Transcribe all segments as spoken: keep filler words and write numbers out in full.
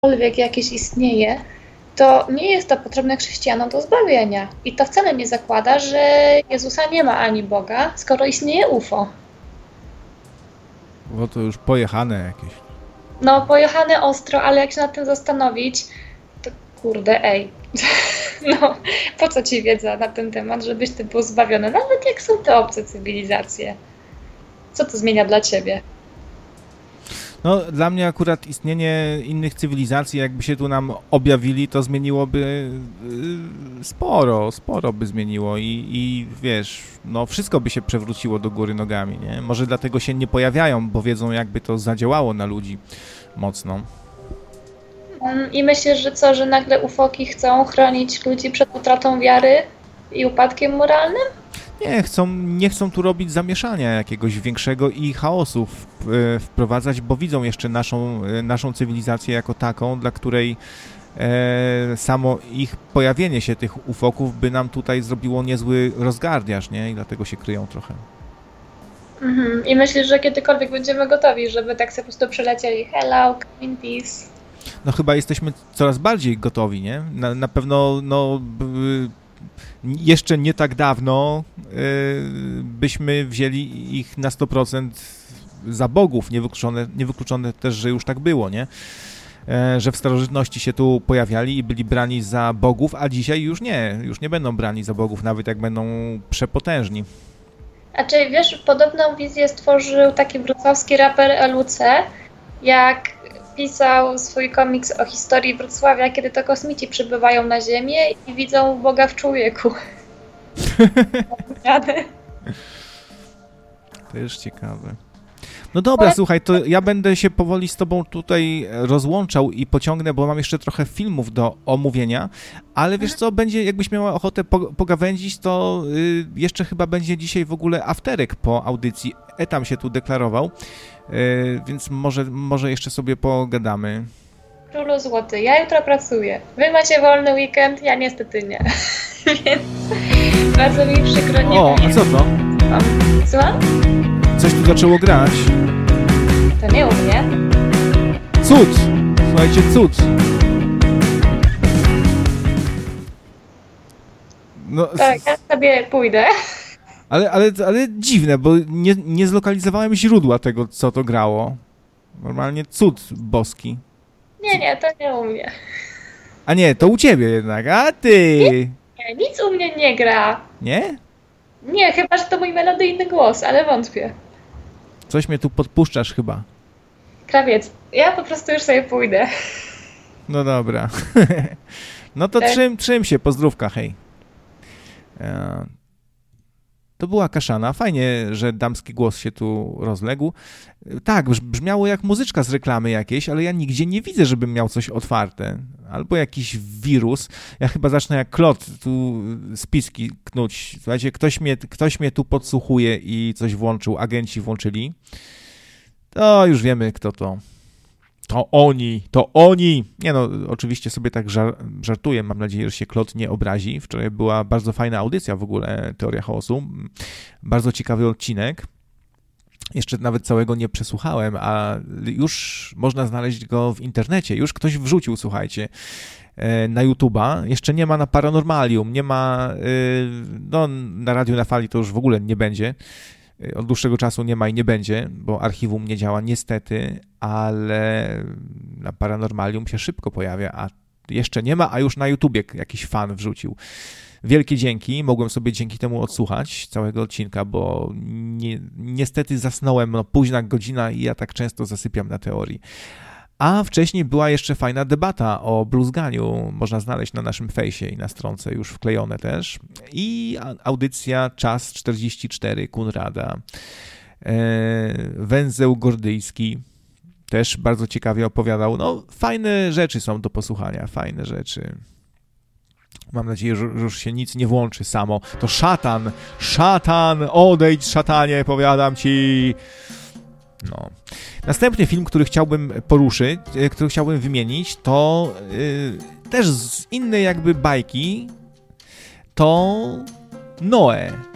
cokolwiek jakieś istnieje, to nie jest to potrzebne chrześcijanom do zbawienia. I to wcale nie zakłada, że Jezusa nie ma ani Boga, skoro istnieje U F O. Bo to już pojechane jakieś. No, pojechane ostro, ale jak się nad tym zastanowić, to kurde, ej. No, po co ci wiedza na ten temat, żebyś ty był zbawiony? Nawet jak są te obce cywilizacje. Co to zmienia dla ciebie? No, dla mnie akurat istnienie innych cywilizacji, jakby się tu nam objawili, to zmieniłoby yy, sporo, sporo by zmieniło i, i wiesz, no wszystko by się przewróciło do góry nogami, nie? Może dlatego się nie pojawiają, bo wiedzą, jakby to zadziałało na ludzi mocno. I myślisz, że co, że nagle ufoki chcą chronić ludzi przed utratą wiary i upadkiem moralnym? Nie, chcą, nie chcą tu robić zamieszania jakiegoś większego i chaosu w, e, wprowadzać, bo widzą jeszcze naszą, e, naszą cywilizację jako taką, dla której e, samo ich pojawienie się tych ufoków by nam tutaj zrobiło niezły rozgardiaż, nie? I dlatego się kryją trochę. Mhm. I myślisz, że kiedykolwiek będziemy gotowi, żeby tak sobie po prostu przylecieli hello, come in peace? No chyba jesteśmy coraz bardziej gotowi, nie? Na, na pewno, no... B, jeszcze nie tak dawno y, byśmy wzięli ich na sto procent za bogów, niewykluczone, niewykluczone też, że już tak było, nie? E, że w starożytności się tu pojawiali i byli brani za bogów, a dzisiaj już nie, już nie będą brani za bogów, nawet jak będą przepotężni. A czy wiesz, podobną wizję stworzył taki wrocławski raper L U C, jak pisał swój komiks o historii Wrocławia, kiedy to kosmici przybywają na Ziemię i widzą Boga w człowieku. To jest ciekawe. No dobra, ale... słuchaj, to ja będę się powoli z tobą tutaj rozłączał i pociągnę, bo mam jeszcze trochę filmów do omówienia, ale wiesz co, będzie, jakbyś miała ochotę pogawędzić, to y, jeszcze chyba będzie dzisiaj w ogóle afterek po audycji. Etam się tu deklarował, y, więc może, może jeszcze sobie pogadamy. Królu złoty, ja jutro pracuję. Wy macie wolny weekend, ja niestety nie. Więc bardzo mi przykro, nie O, a co to? Słucham? Coś tu zaczęło grać. To nie u mnie. Cud! Słuchajcie, cud! No. Tak, ja sobie pójdę. Ale, ale, ale dziwne, bo nie, nie zlokalizowałem źródła tego, co to grało. Normalnie cud boski. Nie, nie, to nie u mnie. A nie, to u ciebie jednak, a ty! Nie, nie, nic u mnie nie gra. Nie? Nie, chyba, że to mój melodyjny głos, ale wątpię. Coś mnie tu podpuszczasz chyba. Krawiec, ja po prostu już sobie pójdę. No dobra. No to tak. trzym, trzym się, pozdrówka, hej. To była Kaszana. Fajnie, że damski głos się tu rozległ. Tak, brzmiało jak muzyczka z reklamy jakiejś, ale ja nigdzie nie widzę, żebym miał coś otwarte. Albo jakiś wirus. Ja chyba zacznę jak Klot tu spiski knuć. Słuchajcie, ktoś mnie, ktoś mnie tu podsłuchuje i coś włączył. Agenci włączyli. To już wiemy, kto to. To oni, to oni! Nie no, oczywiście sobie tak żar- żartuję, mam nadzieję, że się Klot nie obrazi. Wczoraj była bardzo fajna audycja w ogóle, Teoria Chaosu. Bardzo ciekawy odcinek. Jeszcze nawet całego nie przesłuchałem, a już można znaleźć go w internecie. Już ktoś wrzucił, słuchajcie, na YouTube'a. Jeszcze nie ma na Paranormalium, nie ma, no na Radiu na Fali to już w ogóle nie będzie. Od dłuższego czasu nie ma i nie będzie, bo archiwum nie działa niestety, ale na Paranormalium się szybko pojawia, a jeszcze nie ma, a już na YouTubie jakiś fan wrzucił. Wielkie dzięki, mogłem sobie dzięki temu odsłuchać całego odcinka, bo ni- niestety zasnąłem, no późna godzina i ja tak często zasypiam na teorii. A wcześniej była jeszcze fajna debata o bluzganiu, można znaleźć na naszym fejsie i na stronce już wklejone też. I audycja Czas czterdzieści cztery Kunrada. E, Węzeł Gordyjski też bardzo ciekawie opowiadał. No, fajne rzeczy są do posłuchania, fajne rzeczy. Mam nadzieję, że już się nic nie włączy samo. To szatan, szatan, odejdź szatanie, powiadam ci. No. Następny film, który chciałbym poruszyć, który chciałbym wymienić, to yy, też z innej jakby bajki, to Noe.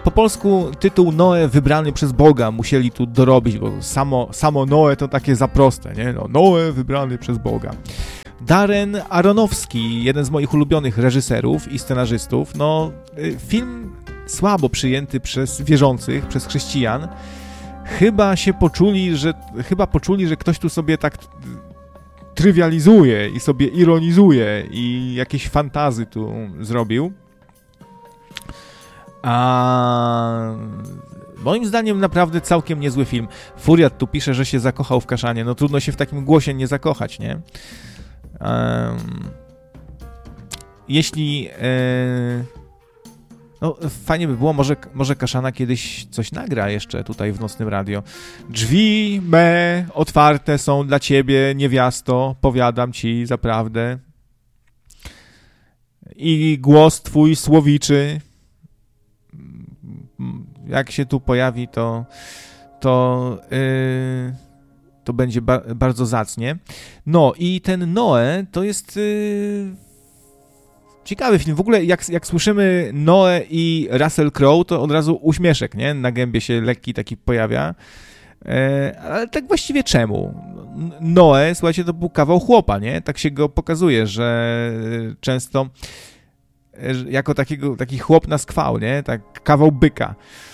po polsku tytuł Noe wybrany przez Boga musieli tu dorobić, bo samo, samo Noe to takie za proste, nie? No, Noe wybrany przez Boga. Darren Aronofsky, jeden z moich ulubionych reżyserów i scenarzystów, no film słabo przyjęty przez wierzących, przez chrześcijan. Chyba się poczuli, że chyba poczuli, że ktoś tu sobie tak trywializuje i sobie ironizuje i jakieś fantazy tu zrobił. A moim zdaniem naprawdę całkiem niezły film. Furiat tu pisze, że się zakochał w Kaszanie. No trudno się w takim głosie nie zakochać, nie? Um, jeśli... Yy, no fajnie by było, może, może Kaszana kiedyś coś nagra jeszcze tutaj w Nocnym Radio. Drzwi me otwarte są dla ciebie, niewiasto, powiadam ci zaprawdę. I głos twój słowiczy, jak się tu pojawi, to to, yy, to będzie ba- bardzo zacnie. No i ten Noe to jest yy, ciekawy film. W ogóle jak, jak słyszymy Noe i Russell Crowe, to od razu uśmieszek, nie? Na gębie się lekki taki pojawia. Yy, ale tak właściwie czemu? Noe, słuchajcie, to był kawał chłopa, nie? Tak się go pokazuje, że często jako takiego, taki chłop na skwał, nie? Tak kawał byka.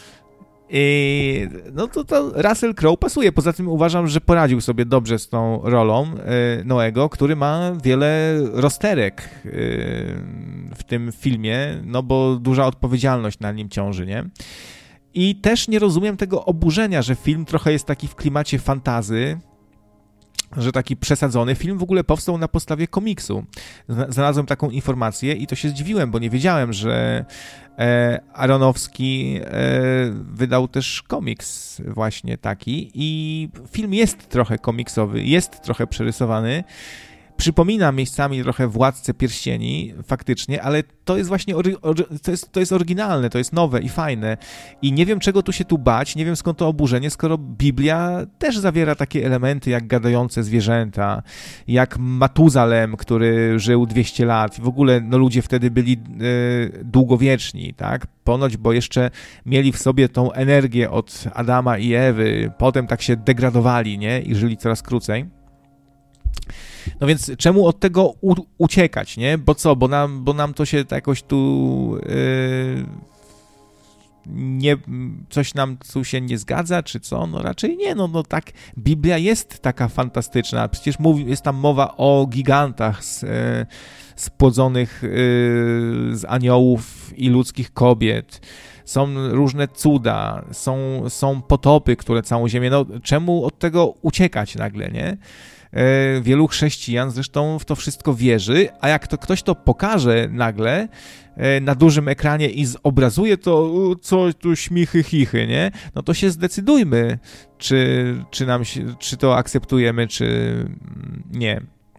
I no to, to Russell Crowe pasuje. Poza tym uważam, że poradził sobie dobrze z tą rolą y, Noego, który ma wiele rozterek y, w tym filmie, no bo duża odpowiedzialność na nim ciąży, nie? I też nie rozumiem tego oburzenia, że film trochę jest taki w klimacie fantazy, że taki przesadzony. Film w ogóle powstał na podstawie komiksu. Znalazłem taką informację i to się zdziwiłem, bo nie wiedziałem, że e, Aronofsky e, wydał też komiks właśnie taki i film jest trochę komiksowy, jest trochę przerysowany. Przypomina miejscami trochę Władcę Pierścieni, faktycznie, ale to jest właśnie ory, ory, to jest, to jest oryginalne, to jest nowe i fajne. I nie wiem, czego tu się tu bać, nie wiem, skąd to oburzenie, skoro Biblia też zawiera takie elementy jak gadające zwierzęta, jak Matuzalem, który żył dwieście lat. W ogóle no, ludzie wtedy byli e, długowieczni, tak? Ponoć, bo jeszcze mieli w sobie tą energię od Adama i Ewy, potem tak się degradowali, nie? I żyli coraz krócej. No więc czemu od tego u- uciekać, nie? Bo co? Bo nam, bo nam to się jakoś tu yy, nie, coś nam tu się nie zgadza, czy co? No raczej nie, no, no tak, Biblia jest taka fantastyczna, przecież mówi, jest tam mowa o gigantach z, yy, spłodzonych yy, z aniołów i ludzkich kobiet. Są różne cuda, są, są potopy, które całą ziemię, no czemu od tego uciekać nagle, nie? Wielu chrześcijan zresztą w to wszystko wierzy, a jak to ktoś to pokaże nagle na dużym ekranie i zobrazuje, to co tu śmichy, chichy, nie? No to się zdecydujmy, czy, czy, nam się, czy to akceptujemy, czy nie.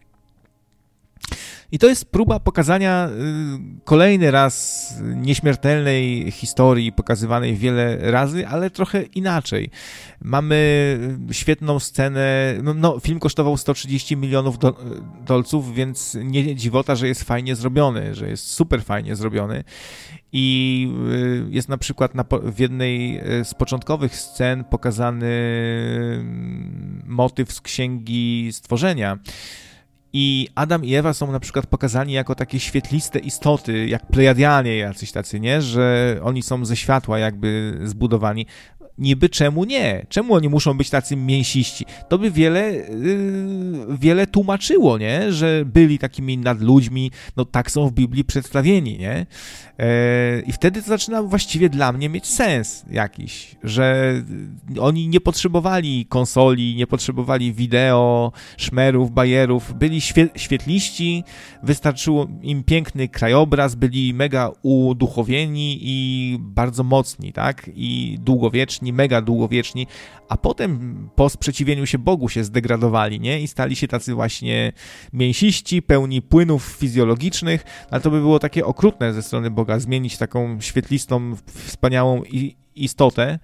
I to jest próba pokazania kolejny raz nieśmiertelnej historii, pokazywanej wiele razy, ale trochę inaczej. Mamy świetną scenę, no, no film kosztował sto trzydzieści milionów do, dolców, więc nie dziwota, że jest fajnie zrobiony, że jest super fajnie zrobiony. I jest na przykład na, w jednej z początkowych scen pokazany motyw z Księgi Stworzenia. I Adam i Ewa są na przykład pokazani jako takie świetliste istoty, jak Plejadianie jacyś tacy, nie? Że oni są ze światła jakby zbudowani. Niby czemu nie? Czemu oni muszą być tacy mięsiści? To by wiele, yy, wiele tłumaczyło, nie? Że byli takimi nadludźmi, no tak są w Biblii przedstawieni, nie? Yy, I wtedy to zaczyna właściwie dla mnie mieć sens jakiś, że oni nie potrzebowali konsoli, nie potrzebowali wideo, szmerów, bajerów, byli świe- świetliści, wystarczyło im piękny krajobraz, byli mega uduchowieni i bardzo mocni, tak? I długowieczni, mega długowieczni, a potem po sprzeciwieniu się Bogu się zdegradowali, nie? I stali się tacy właśnie mięsiści, pełni płynów fizjologicznych, ale to by było takie okrutne ze strony Boga, zmienić taką świetlistą, wspaniałą istotę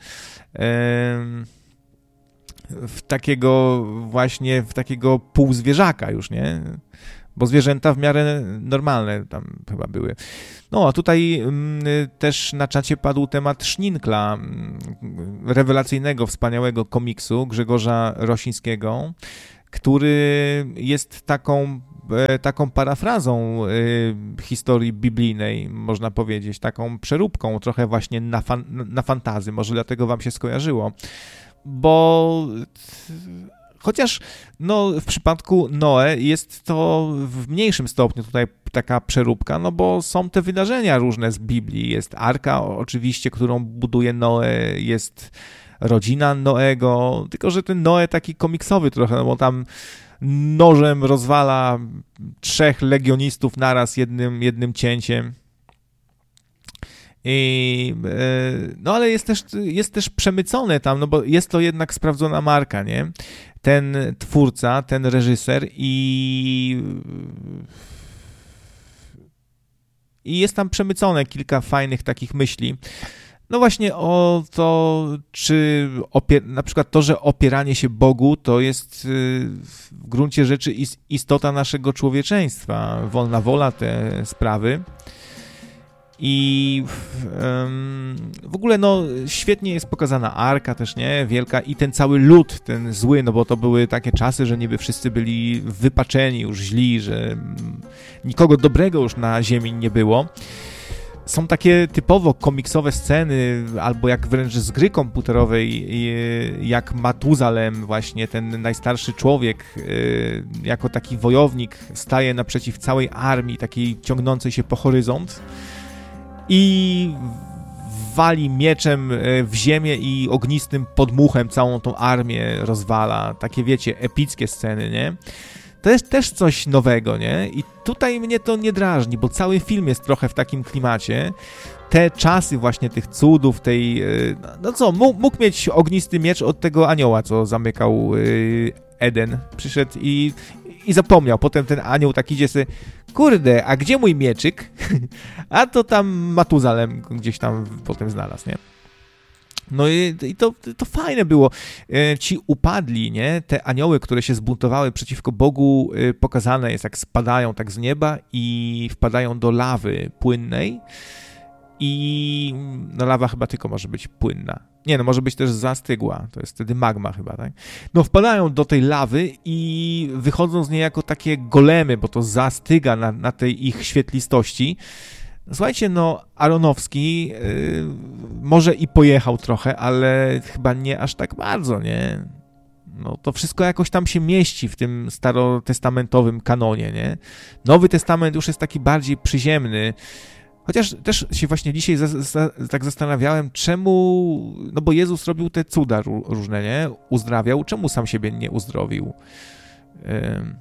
w takiego właśnie, w takiego półzwierzaka już, nie? bo zwierzęta w miarę normalne tam chyba były. No, a tutaj y, też na czacie padł temat Szninkla, y, rewelacyjnego, wspaniałego komiksu Grzegorza Rosińskiego, który jest taką, y, taką parafrazą y, historii biblijnej, można powiedzieć, taką przeróbką trochę właśnie na, fan, na fantazy, może dlatego wam się skojarzyło, bo... Y, Chociaż no, w przypadku Noe jest to w mniejszym stopniu tutaj taka przeróbka, no bo są te wydarzenia różne z Biblii. Jest Arka oczywiście, którą buduje Noe, jest rodzina Noego, tylko że ten Noe taki komiksowy trochę, no bo tam nożem rozwala trzech legionistów naraz jednym, jednym cięciem. I, no ale jest też, jest też przemycone tam, no bo jest to jednak sprawdzona marka, nie? Ten twórca, ten reżyser i, i jest tam przemycone kilka fajnych takich myśli. No właśnie o to, czy opier- na przykład to, że opieranie się Bogu to jest w gruncie rzeczy istota naszego człowieczeństwa, wolna wola, te sprawy. I um, w ogóle no świetnie jest pokazana Arka też, nie? Wielka i ten cały lud, ten zły, no bo to były takie czasy, że niby wszyscy byli wypaczeni, już źli, że nikogo dobrego już na ziemi nie było. Są takie typowo komiksowe sceny, albo jak wręcz z gry komputerowej, jak Matuzalem, właśnie ten najstarszy człowiek, jako taki wojownik staje naprzeciw całej armii, takiej ciągnącej się po horyzont, i wali mieczem w ziemię i ognistym podmuchem całą tą armię rozwala. Takie, wiecie, epickie sceny, nie? To jest też coś nowego, nie? I tutaj mnie to nie drażni, bo cały film jest trochę w takim klimacie. Te czasy właśnie tych cudów, tej... No co, mógł mieć ognisty miecz od tego anioła, co zamykał Eden. Przyszedł i, i zapomniał. Potem ten anioł tak idzie sobie, kurde, a gdzie mój mieczyk? A to tam Matuzalem gdzieś tam potem znalazł, nie? No i, i to, to fajne było. Ci upadli, nie? Te anioły, które się zbuntowały przeciwko Bogu, pokazane jest, jak spadają tak z nieba i wpadają do lawy płynnej. I no lawa chyba tylko może być płynna. Nie, no może być też zastygła, to jest wtedy magma chyba, tak? No wpadają do tej lawy i wychodzą z niej jako takie golemy, bo to zastyga na, na tej ich świetlistości. Słuchajcie, no Aronofsky yy, może i pojechał trochę, ale chyba nie aż tak bardzo, nie? No to wszystko jakoś tam się mieści w tym starotestamentowym kanonie, nie? Nowy Testament już jest taki bardziej przyziemny. Chociaż też się właśnie dzisiaj za, za, tak zastanawiałem, czemu, no bo Jezus robił te cuda różne, nie? Uzdrawiał, czemu sam siebie nie uzdrowił? Ym,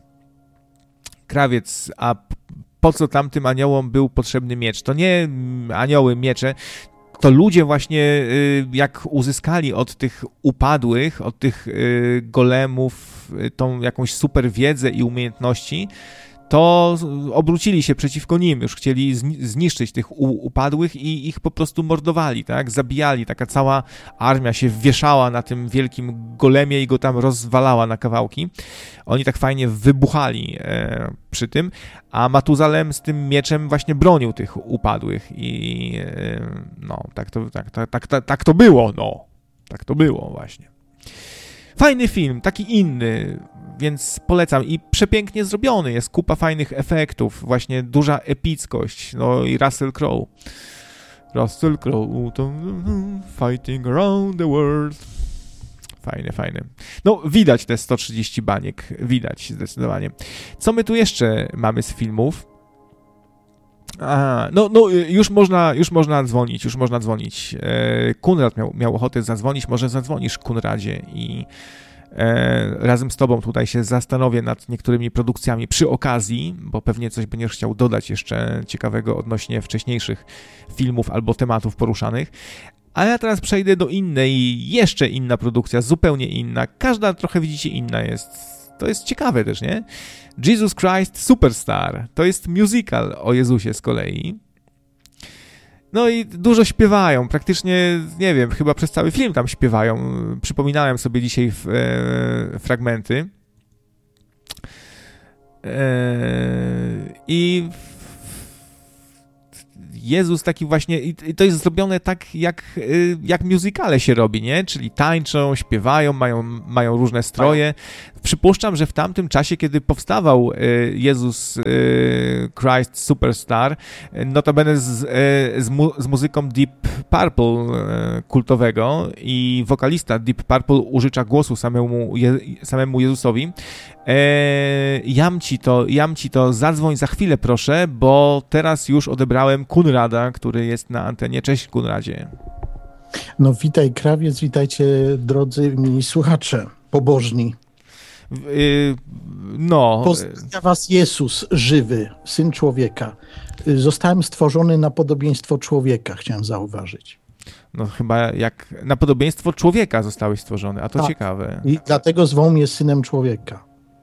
krawiec, a po co tamtym aniołom był potrzebny miecz? To nie anioły, miecze, to ludzie właśnie jak uzyskali od tych upadłych, od tych golemów tą jakąś super wiedzę i umiejętności, to obrócili się przeciwko nim, już chcieli zniszczyć tych upadłych i ich po prostu mordowali, tak? Zabijali, taka cała armia się wieszała na tym wielkim golemie i go tam rozwalała na kawałki. Oni tak fajnie wybuchali e, przy tym, a Matuzalem z tym mieczem właśnie bronił tych upadłych i e, no, tak to, tak, tak, tak, tak, tak to było, no. Tak to było właśnie. Fajny film, taki inny, więc polecam i przepięknie zrobiony, jest kupa fajnych efektów, właśnie duża epickość, no i Russell Crowe. Russell Crowe, fighting around the world. Fajne, fajne. No widać te sto trzydzieści baniek, widać zdecydowanie. Co my tu jeszcze mamy z filmów? Aha, no, no już można, już można dzwonić, już można dzwonić. E, Kunrad miał, miał ochotę zadzwonić, może zadzwonisz, Kunradzie, i e, razem z tobą tutaj się zastanowię nad niektórymi produkcjami przy okazji, bo pewnie coś będziesz chciał dodać jeszcze ciekawego odnośnie wcześniejszych filmów albo tematów poruszanych. A ja teraz przejdę do innej, jeszcze inna produkcja, zupełnie inna. Każda trochę, widzicie, inna jest. To jest ciekawe też, nie? Jesus Christ Superstar. To jest musical o Jezusie z kolei. No i dużo śpiewają. Praktycznie, nie wiem, chyba przez cały film tam śpiewają. Przypominałem sobie dzisiaj e, fragmenty. I Jezus taki właśnie, i to jest zrobione tak, jak, jak musicale się robi, nie? Czyli tańczą, śpiewają, mają, mają różne stroje. Przypuszczam, że w tamtym czasie, kiedy powstawał Jezus Christ Superstar, notabene z, z, mu, z muzyką Deep Purple kultowego i wokalista Deep Purple użycza głosu samemu, samemu Jezusowi. Jam ci to, jam ci to, zadzwoń za chwilę proszę, bo teraz już odebrałem Kunrada, który jest na antenie. Cześć Kunradzie. No witaj krawiec, witajcie drodzy mili słuchacze, pobożni. Yy, no. Pozdrawia was Jezus żywy, Syn Człowieka. Zostałem stworzony na podobieństwo człowieka, chciałem zauważyć. No chyba jak na podobieństwo człowieka zostałeś stworzony, a to tak. Ciekawe. I dlatego zwą mnie Synem Człowieka.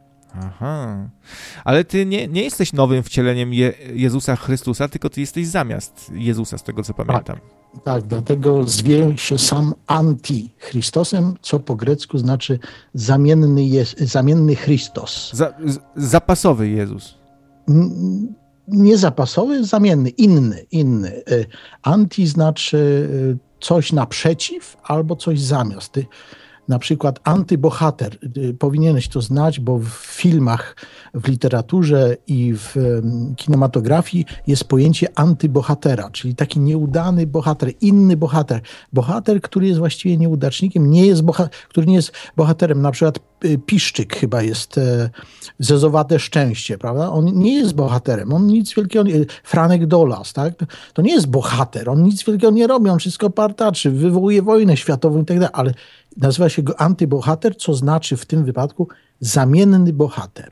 Aha. Ale ty nie, nie jesteś nowym wcieleniem Je- Jezusa Chrystusa, tylko ty jesteś zamiast Jezusa, z tego co pamiętam. Tak, tak, dlatego zwie się sam Antichristosem, co po grecku znaczy zamienny, jest, zamienny Chrystus. Za, z, zapasowy Jezus. N- nie zapasowy, zamienny, inny, inny. Anti znaczy coś naprzeciw albo coś zamiast. Ty, na przykład antybohater. Powinieneś to znać, bo w filmach, w literaturze i w kinematografii jest pojęcie antybohatera, czyli taki nieudany bohater, inny bohater. Bohater, który jest właściwie nieudacznikiem, nie jest boha- który nie jest bohaterem. Na przykład Piszczyk chyba jest Zezowate Szczęście, prawda? On nie jest bohaterem, on nic wielkiego nie... Franek Dolas, tak? To nie jest bohater, on nic wielkiego nie robi, on wszystko partaczy, wywołuje wojnę światową i tak dalej, ale nazywa się go antybohater, co znaczy w tym wypadku zamienny bohater.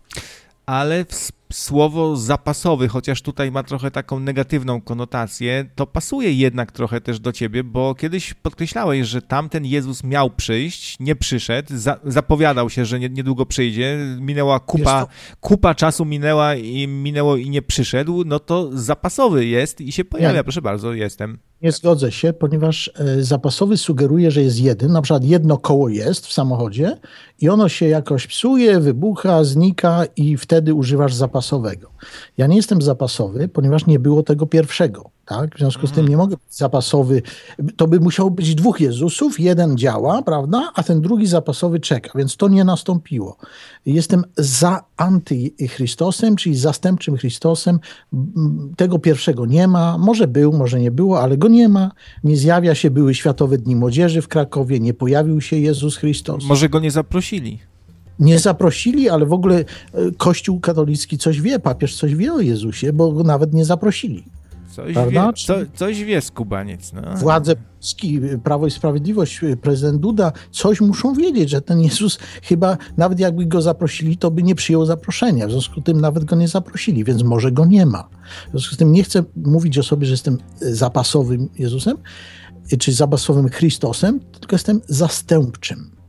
Ale w słowo zapasowy, chociaż tutaj ma trochę taką negatywną konotację, to pasuje jednak trochę też do ciebie, bo kiedyś podkreślałeś, że tamten Jezus miał przyjść, nie przyszedł, za, zapowiadał się, że nie, niedługo przyjdzie, minęła kupa, kupa czasu minęła i minęło i nie przyszedł, no to zapasowy jest i się pojawia, nie. Proszę bardzo, jestem. Nie zgodzę się, ponieważ zapasowy sugeruje, że jest jeden, na przykład jedno koło jest w samochodzie i ono się jakoś psuje, wybucha, znika i wtedy używasz zapasowego. Ja nie jestem zapasowy, ponieważ nie było tego pierwszego. Tak? W związku z tym nie mogę być zapasowy. To by musiało być dwóch Jezusów. Jeden działa, prawda? A ten drugi zapasowy czeka, więc to nie nastąpiło. Jestem za antychrystosem, czyli zastępczym Chrystusem. Tego pierwszego nie ma. Może był, może nie było, ale go nie ma. Nie zjawia się. Były Światowe Dni Młodzieży w Krakowie. Nie pojawił się Jezus Chrystus. Może go nie zaprosili. Nie zaprosili, ale w ogóle Kościół katolicki coś wie. Papież coś wie o Jezusie, bo go nawet nie zaprosili. Coś wie, co, coś wie skubaniec. No. Władze Polski, Prawo i Sprawiedliwość, prezydent Duda, coś muszą wiedzieć, że ten Jezus chyba, nawet jakby go zaprosili, to by nie przyjął zaproszenia. W związku z tym nawet go nie zaprosili, więc może go nie ma. W związku z tym nie chcę mówić o sobie, że jestem zapasowym Jezusem, czy zapasowym Chrystusem, tylko jestem zastępczym.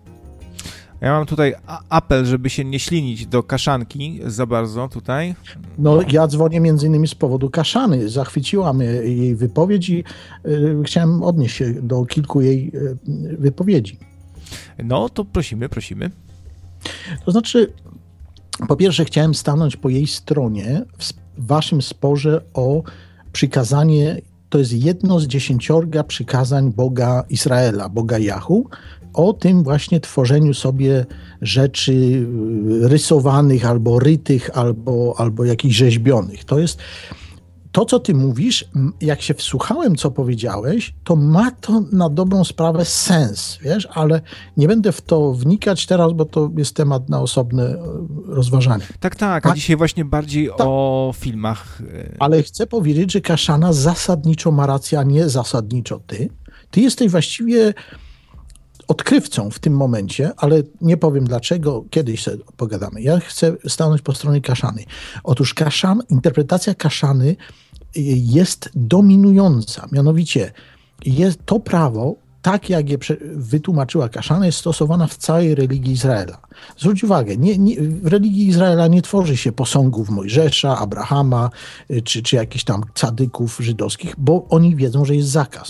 Ja mam tutaj apel, żeby się nie ślinić do kaszanki za bardzo tutaj. No ja dzwonię między innymi z powodu kaszany. Zachwyciła mnie jej wypowiedź i y, chciałem odnieść się do kilku jej y, wypowiedzi. No to prosimy, prosimy. To znaczy, po pierwsze chciałem stanąć po jej stronie w waszym sporze o przykazanie, to jest jedno z dziesięciorga przykazań Boga Izraela, Boga Jahu, o tym właśnie tworzeniu sobie rzeczy rysowanych, albo rytych, albo, albo jakichś rzeźbionych. To jest to, co ty mówisz, jak się wsłuchałem, co powiedziałeś, to ma to na dobrą sprawę sens, wiesz, ale nie będę w to wnikać teraz, bo to jest temat na osobne rozważanie. Tak, tak, a, a dzisiaj właśnie bardziej tak. o filmach. Ale chcę powiedzieć, że Kaszana zasadniczo ma rację, a nie zasadniczo ty. Ty jesteś właściwie odkrywcą w tym momencie, ale nie powiem dlaczego, kiedyś sobie pogadamy. Ja chcę stanąć po stronie Kaszany. Otóż Kaszan, interpretacja Kaszany jest dominująca, mianowicie jest to prawo, tak jak je wytłumaczyła Kaszana, jest stosowana w całej religii Izraela. Zwróć uwagę, nie, nie, w religii Izraela nie tworzy się posągów Mojżesza, Abrahama, czy, czy jakichś tam cadyków żydowskich, bo oni wiedzą, że jest zakaz.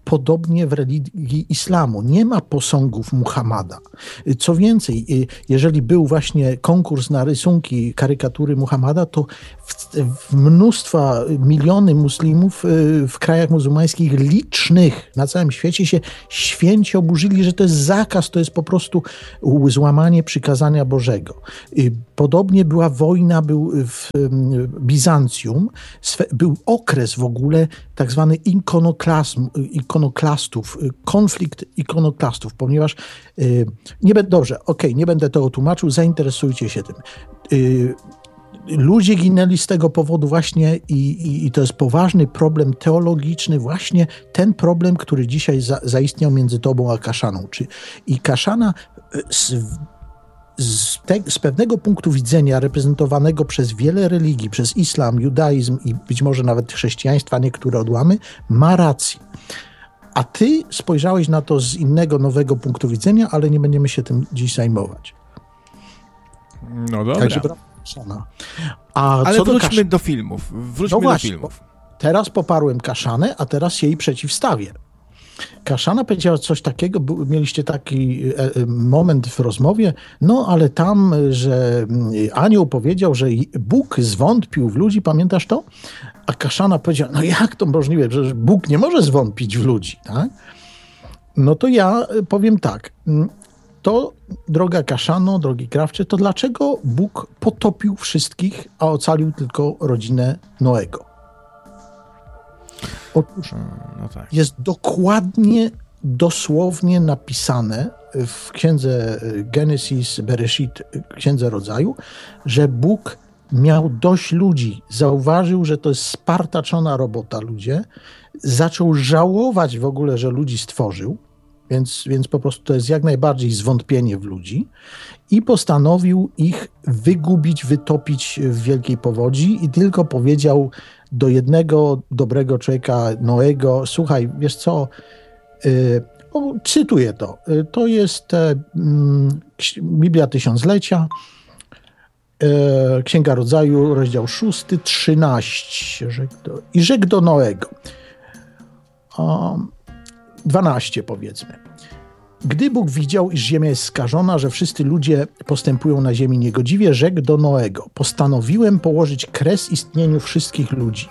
podobnie w religii islamu. Nie ma posągów Muhammada. Co więcej, jeżeli był właśnie konkurs na rysunki, karykatury Muhammada, to w, w mnóstwa, miliony muslimów w krajach muzułmańskich licznych na całym świecie się święcie oburzyli, że to jest zakaz, to jest po prostu złamanie przykazania Bożego. Podobnie była wojna, był w Bizancjum, był okres w ogóle tak zwany ikonoklazm, ikonoklastów, konflikt ikonoklastów, ponieważ nie będę, dobrze, okej, okay, nie będę tego tłumaczył, zainteresujcie się tym. Ludzie ginęli z tego powodu właśnie i, i, i to jest poważny problem teologiczny, właśnie ten problem, który dzisiaj za, zaistniał między tobą a Kaszaną. Czy, I Kaszana z, z, te, z pewnego punktu widzenia reprezentowanego przez wiele religii, przez islam, judaizm i być może nawet chrześcijaństwa, niektóre odłamy, ma rację. A ty spojrzałeś na to z innego, nowego punktu widzenia, ale nie będziemy się tym dziś zajmować. No dobra. Także, a ale co wróćmy do, do filmów. Wróćmy no właśnie, do filmów. Teraz poparłem Kaszanę, a teraz jej przeciwstawię. Kaszana powiedziała coś takiego, mieliście taki moment w rozmowie, no ale tam, że anioł powiedział, że Bóg zwątpił w ludzi, pamiętasz to? A Kaszana powiedziała, no jak to możliwe, że Bóg nie może zwątpić w ludzi, tak? No to ja powiem tak, to droga Kaszano, drogi Krawcze, to dlaczego Bóg potopił wszystkich, a ocalił tylko rodzinę Noego? Otóż no tak. Jest dokładnie, dosłownie napisane w księdze Genesis, Bereshit, księdze rodzaju, że Bóg miał dość ludzi. Zauważył, że to jest spartaczona robota ludzie. Zaczął żałować w ogóle, że ludzi stworzył. Więc, więc po prostu to jest jak najbardziej zwątpienie w ludzi i postanowił ich wygubić, wytopić w wielkiej powodzi i tylko powiedział do jednego dobrego człowieka, Noego, słuchaj, wiesz co, yy, o, cytuję to, yy, to jest yy, Biblia Tysiąclecia, yy, Księga Rodzaju, rozdział szósty, trzynaście rzekł do, i rzekł do Noego. Um, dwanaście powiedzmy. Gdy Bóg widział, iż ziemia jest skażona, że wszyscy ludzie postępują na ziemi niegodziwie, rzekł do Noego: postanowiłem położyć kres istnieniu wszystkich ludzi,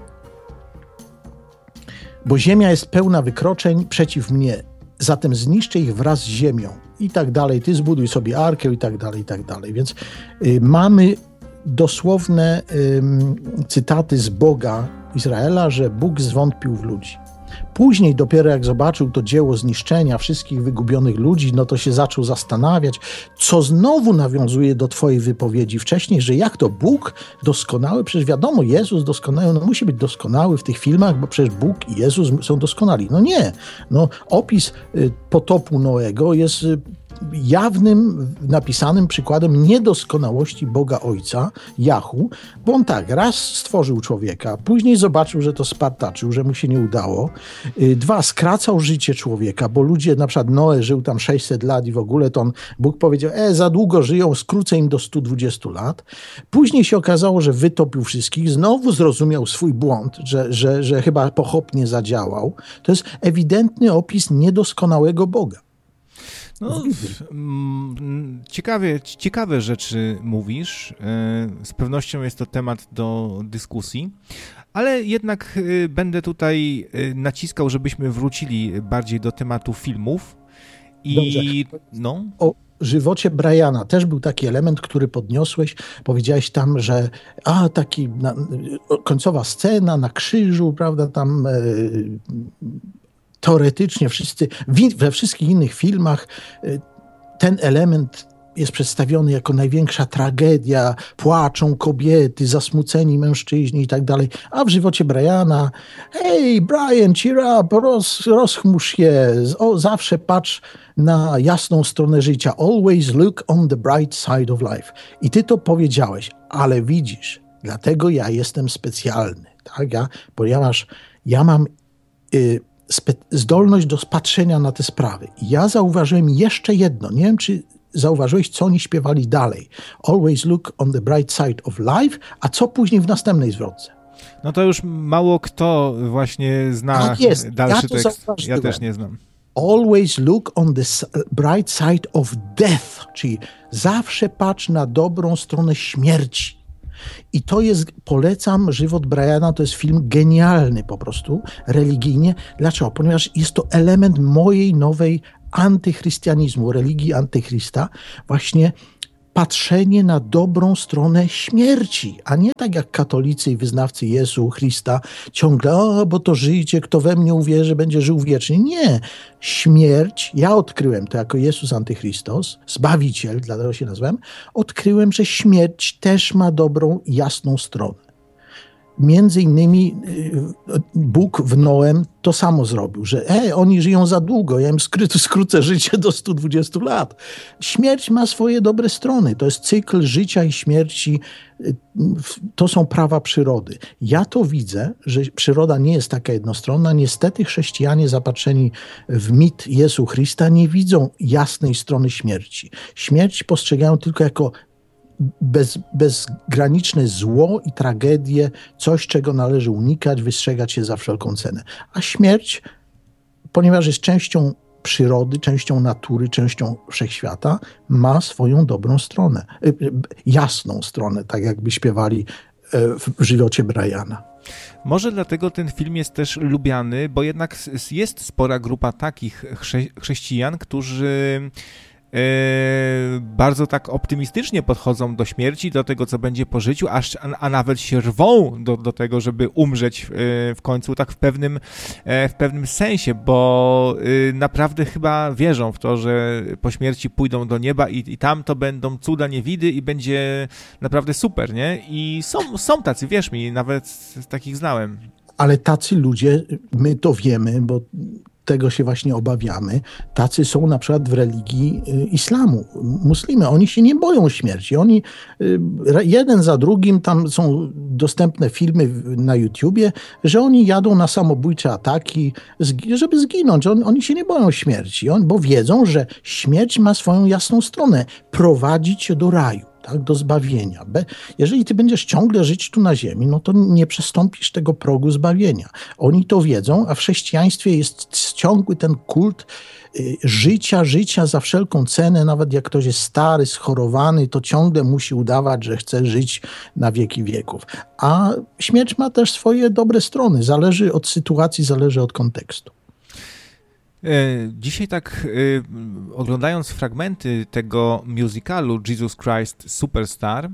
bo ziemia jest pełna wykroczeń przeciw mnie, zatem zniszczę ich wraz z ziemią i tak dalej, ty zbuduj sobie arkę i tak dalej, i tak dalej. Więc y, mamy dosłowne y, cytaty z Boga Izraela, że Bóg zwątpił w ludzi. Później dopiero jak zobaczył to dzieło zniszczenia wszystkich wygubionych ludzi, no to się zaczął zastanawiać, co znowu nawiązuje do twojej wypowiedzi wcześniej, że jak to Bóg doskonały, przecież wiadomo, Jezus doskonały, no musi być doskonały w tych filmach, bo przecież Bóg i Jezus są doskonali. No nie, no opis potopu Noego jest jawnym, napisanym przykładem niedoskonałości Boga Ojca, Jahu, bo on tak, raz stworzył człowieka, później zobaczył, że to spartaczył, że mu się nie udało. Dwa, skracał życie człowieka, bo ludzie, na przykład Noe żył tam sześćset lat i w ogóle to on, Bóg powiedział, e, za długo żyją, skrócę im do stu dwudziestu lat. Później się okazało, że wytopił wszystkich, znowu zrozumiał swój błąd, że, że, że chyba pochopnie zadziałał. To jest ewidentny opis niedoskonałego Boga. No, ciekawie, ciekawe rzeczy mówisz. Z pewnością jest to temat do dyskusji, ale jednak będę tutaj naciskał, żebyśmy wrócili bardziej do tematu filmów. I Dobrze. no. O żywocie Briana też był taki element, który podniosłeś. Powiedziałeś tam, że a taki na, końcowa scena na krzyżu, prawda, tam e, teoretycznie wszyscy, we wszystkich innych filmach ten element jest przedstawiony jako największa tragedia, płaczą kobiety, zasmuceni mężczyźni i tak dalej, a w żywocie Briana, hej Brian, cheer up, roz, rozchmurz się, o, zawsze patrz na jasną stronę życia, always look on the bright side of life. I ty to powiedziałeś, ale widzisz, dlatego ja jestem specjalny, tak, ja, bo ja, masz, ja mam y, spe, zdolność do spatrzenia na te sprawy. I ja zauważyłem jeszcze jedno, nie wiem, czy zauważyłeś, co oni śpiewali dalej. Always look on the bright side of life, a co później w następnej zwrotce? No to już mało kto właśnie zna tak jest. dalszy ja tekst. Ja też nie znam. Always look on the bright side of death, czyli zawsze patrz na dobrą stronę śmierci. I to jest, polecam Żywot Briana, to jest film genialny po prostu, religijnie. Dlaczego? Ponieważ jest to element mojej nowej antychrystianizmu, religii antychrysta, właśnie patrzenie na dobrą stronę śmierci, a nie tak jak katolicy i wyznawcy Jezu Chrysta ciągle, o, bo to życie, kto we mnie uwierzy, będzie żył wiecznie. Nie. Śmierć, ja odkryłem to jako Jezus Antychrystos, Zbawiciel, dlatego się nazywam, odkryłem, że śmierć też ma dobrą, jasną stronę. Między innymi Bóg w Noem to samo zrobił, że e, oni żyją za długo, ja im skryty, skrócę życie do stu dwudziestu lat. Śmierć ma swoje dobre strony, to jest cykl życia i śmierci, to są prawa przyrody. Ja to widzę, że przyroda nie jest taka jednostronna. Niestety chrześcijanie zapatrzeni w mit Jezu Chrysta nie widzą jasnej strony śmierci. Śmierć postrzegają tylko jako Bez, bezgraniczne zło i tragedię, coś, czego należy unikać, wystrzegać się za wszelką cenę. A śmierć, ponieważ jest częścią przyrody, częścią natury, częścią wszechświata, ma swoją dobrą stronę, jasną stronę, tak jakby śpiewali w Żywocie Briana. Może dlatego ten film jest też lubiany, bo jednak jest spora grupa takich chrze- chrześcijan, którzy Yy, bardzo tak optymistycznie podchodzą do śmierci, do tego, co będzie po życiu, aż, a, a nawet się rwą do, do tego, żeby umrzeć yy, w końcu tak w pewnym, yy, w pewnym sensie, bo yy, naprawdę chyba wierzą w to, że po śmierci pójdą do nieba i, i tam to będą cuda niewidy i będzie naprawdę super, nie? I są, są tacy, wierz mi, nawet takich znałem. Ale tacy ludzie, my to wiemy, bo tego się właśnie obawiamy. Tacy są na przykład w religii islamu. Muslimy, oni się nie boją śmierci. Oni jeden za drugim, tam są dostępne filmy na YouTubie, że oni jadą na samobójcze ataki, żeby zginąć. On, oni się nie boją śmierci, on, bo wiedzą, że śmierć ma swoją jasną stronę. Prowadzi cię do raju. Tak, do zbawienia. Jeżeli ty będziesz ciągle żyć tu na ziemi, no to nie przestąpisz tego progu zbawienia. Oni to wiedzą, a w chrześcijaństwie jest ciągły ten kult życia, życia za wszelką cenę. Nawet jak ktoś jest stary, schorowany, to ciągle musi udawać, że chce żyć na wieki wieków. A śmierć ma też swoje dobre strony. Zależy od sytuacji, zależy od kontekstu. Dzisiaj tak y, oglądając fragmenty tego musicalu Jesus Christ Superstar,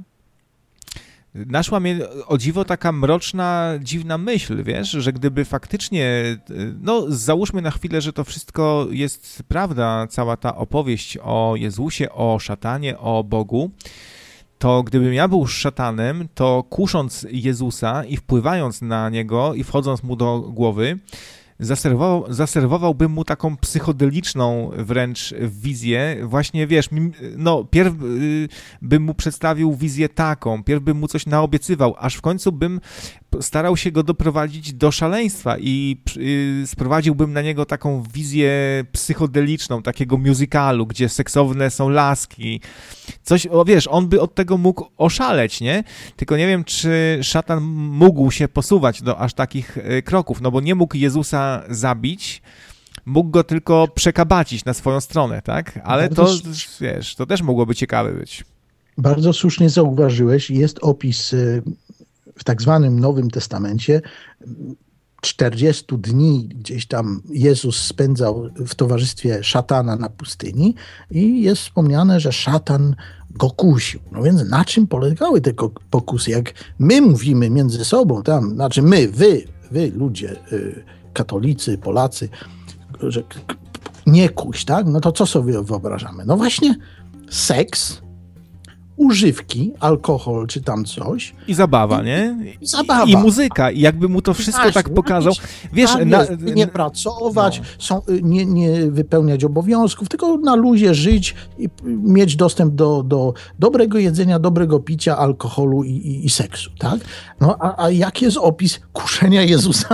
naszła mnie o dziwo taka mroczna, dziwna myśl, wiesz, że gdyby faktycznie, no załóżmy na chwilę, że to wszystko jest prawda, cała ta opowieść o Jezusie, o szatanie, o Bogu, to gdybym ja był szatanem, to kusząc Jezusa i wpływając na Niego i wchodząc Mu do głowy, Zaserwował, zaserwowałbym mu taką psychodeliczną wręcz wizję, właśnie wiesz, no pierw y, bym mu przedstawił wizję taką, pierw bym mu coś naobiecywał, aż w końcu bym starał się go doprowadzić do szaleństwa i y, sprowadziłbym na niego taką wizję psychodeliczną, takiego musicalu, gdzie seksowne są laski, coś, o wiesz, on by od tego mógł oszaleć, nie? Tylko nie wiem, czy szatan mógł się posuwać do aż takich y, kroków, no bo nie mógł Jezusa zabić, mógł go tylko przekabacić na swoją stronę, tak? Ale to, wiesz, to też mogłoby ciekawe być. Bardzo słusznie zauważyłeś, jest opis w tak zwanym Nowym Testamencie, czterdzieści dni gdzieś tam Jezus spędzał w towarzystwie szatana na pustyni i jest wspomniane, że szatan go kusił. No więc na czym polegały te pokusy? Jak my mówimy między sobą, tam, znaczy my, wy, wy ludzie, katolicy, Polacy, że nie kuś, tak? No to co sobie wyobrażamy? No właśnie seks, używki, alkohol czy tam coś. I zabawa, nie? I zabawa. I muzyka. I jakby mu to wszystko Właśnie, tak pokazał. Wiesz, tak na, nie pracować, no. są, nie, nie wypełniać obowiązków, tylko na luzie żyć i mieć dostęp do, do dobrego jedzenia, dobrego picia, alkoholu i, i, i seksu, tak? No a, a jaki jest opis kuszenia Jezusa?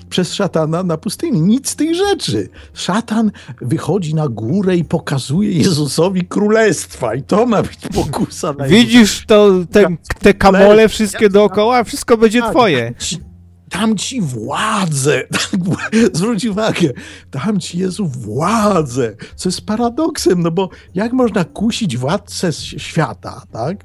przez szatana na pustyni. Nic z tych rzeczy. Szatan wychodzi na górę i pokazuje Jezusowi królestwa i to ma być pokusa na Widzisz to, te, te kamole wszystkie dookoła? Wszystko będzie tak, twoje. Dam ci władzę. Zwróć uwagę, dam ci Jezu władzę. Co jest paradoksem, no bo jak można kusić władcę świata, tak?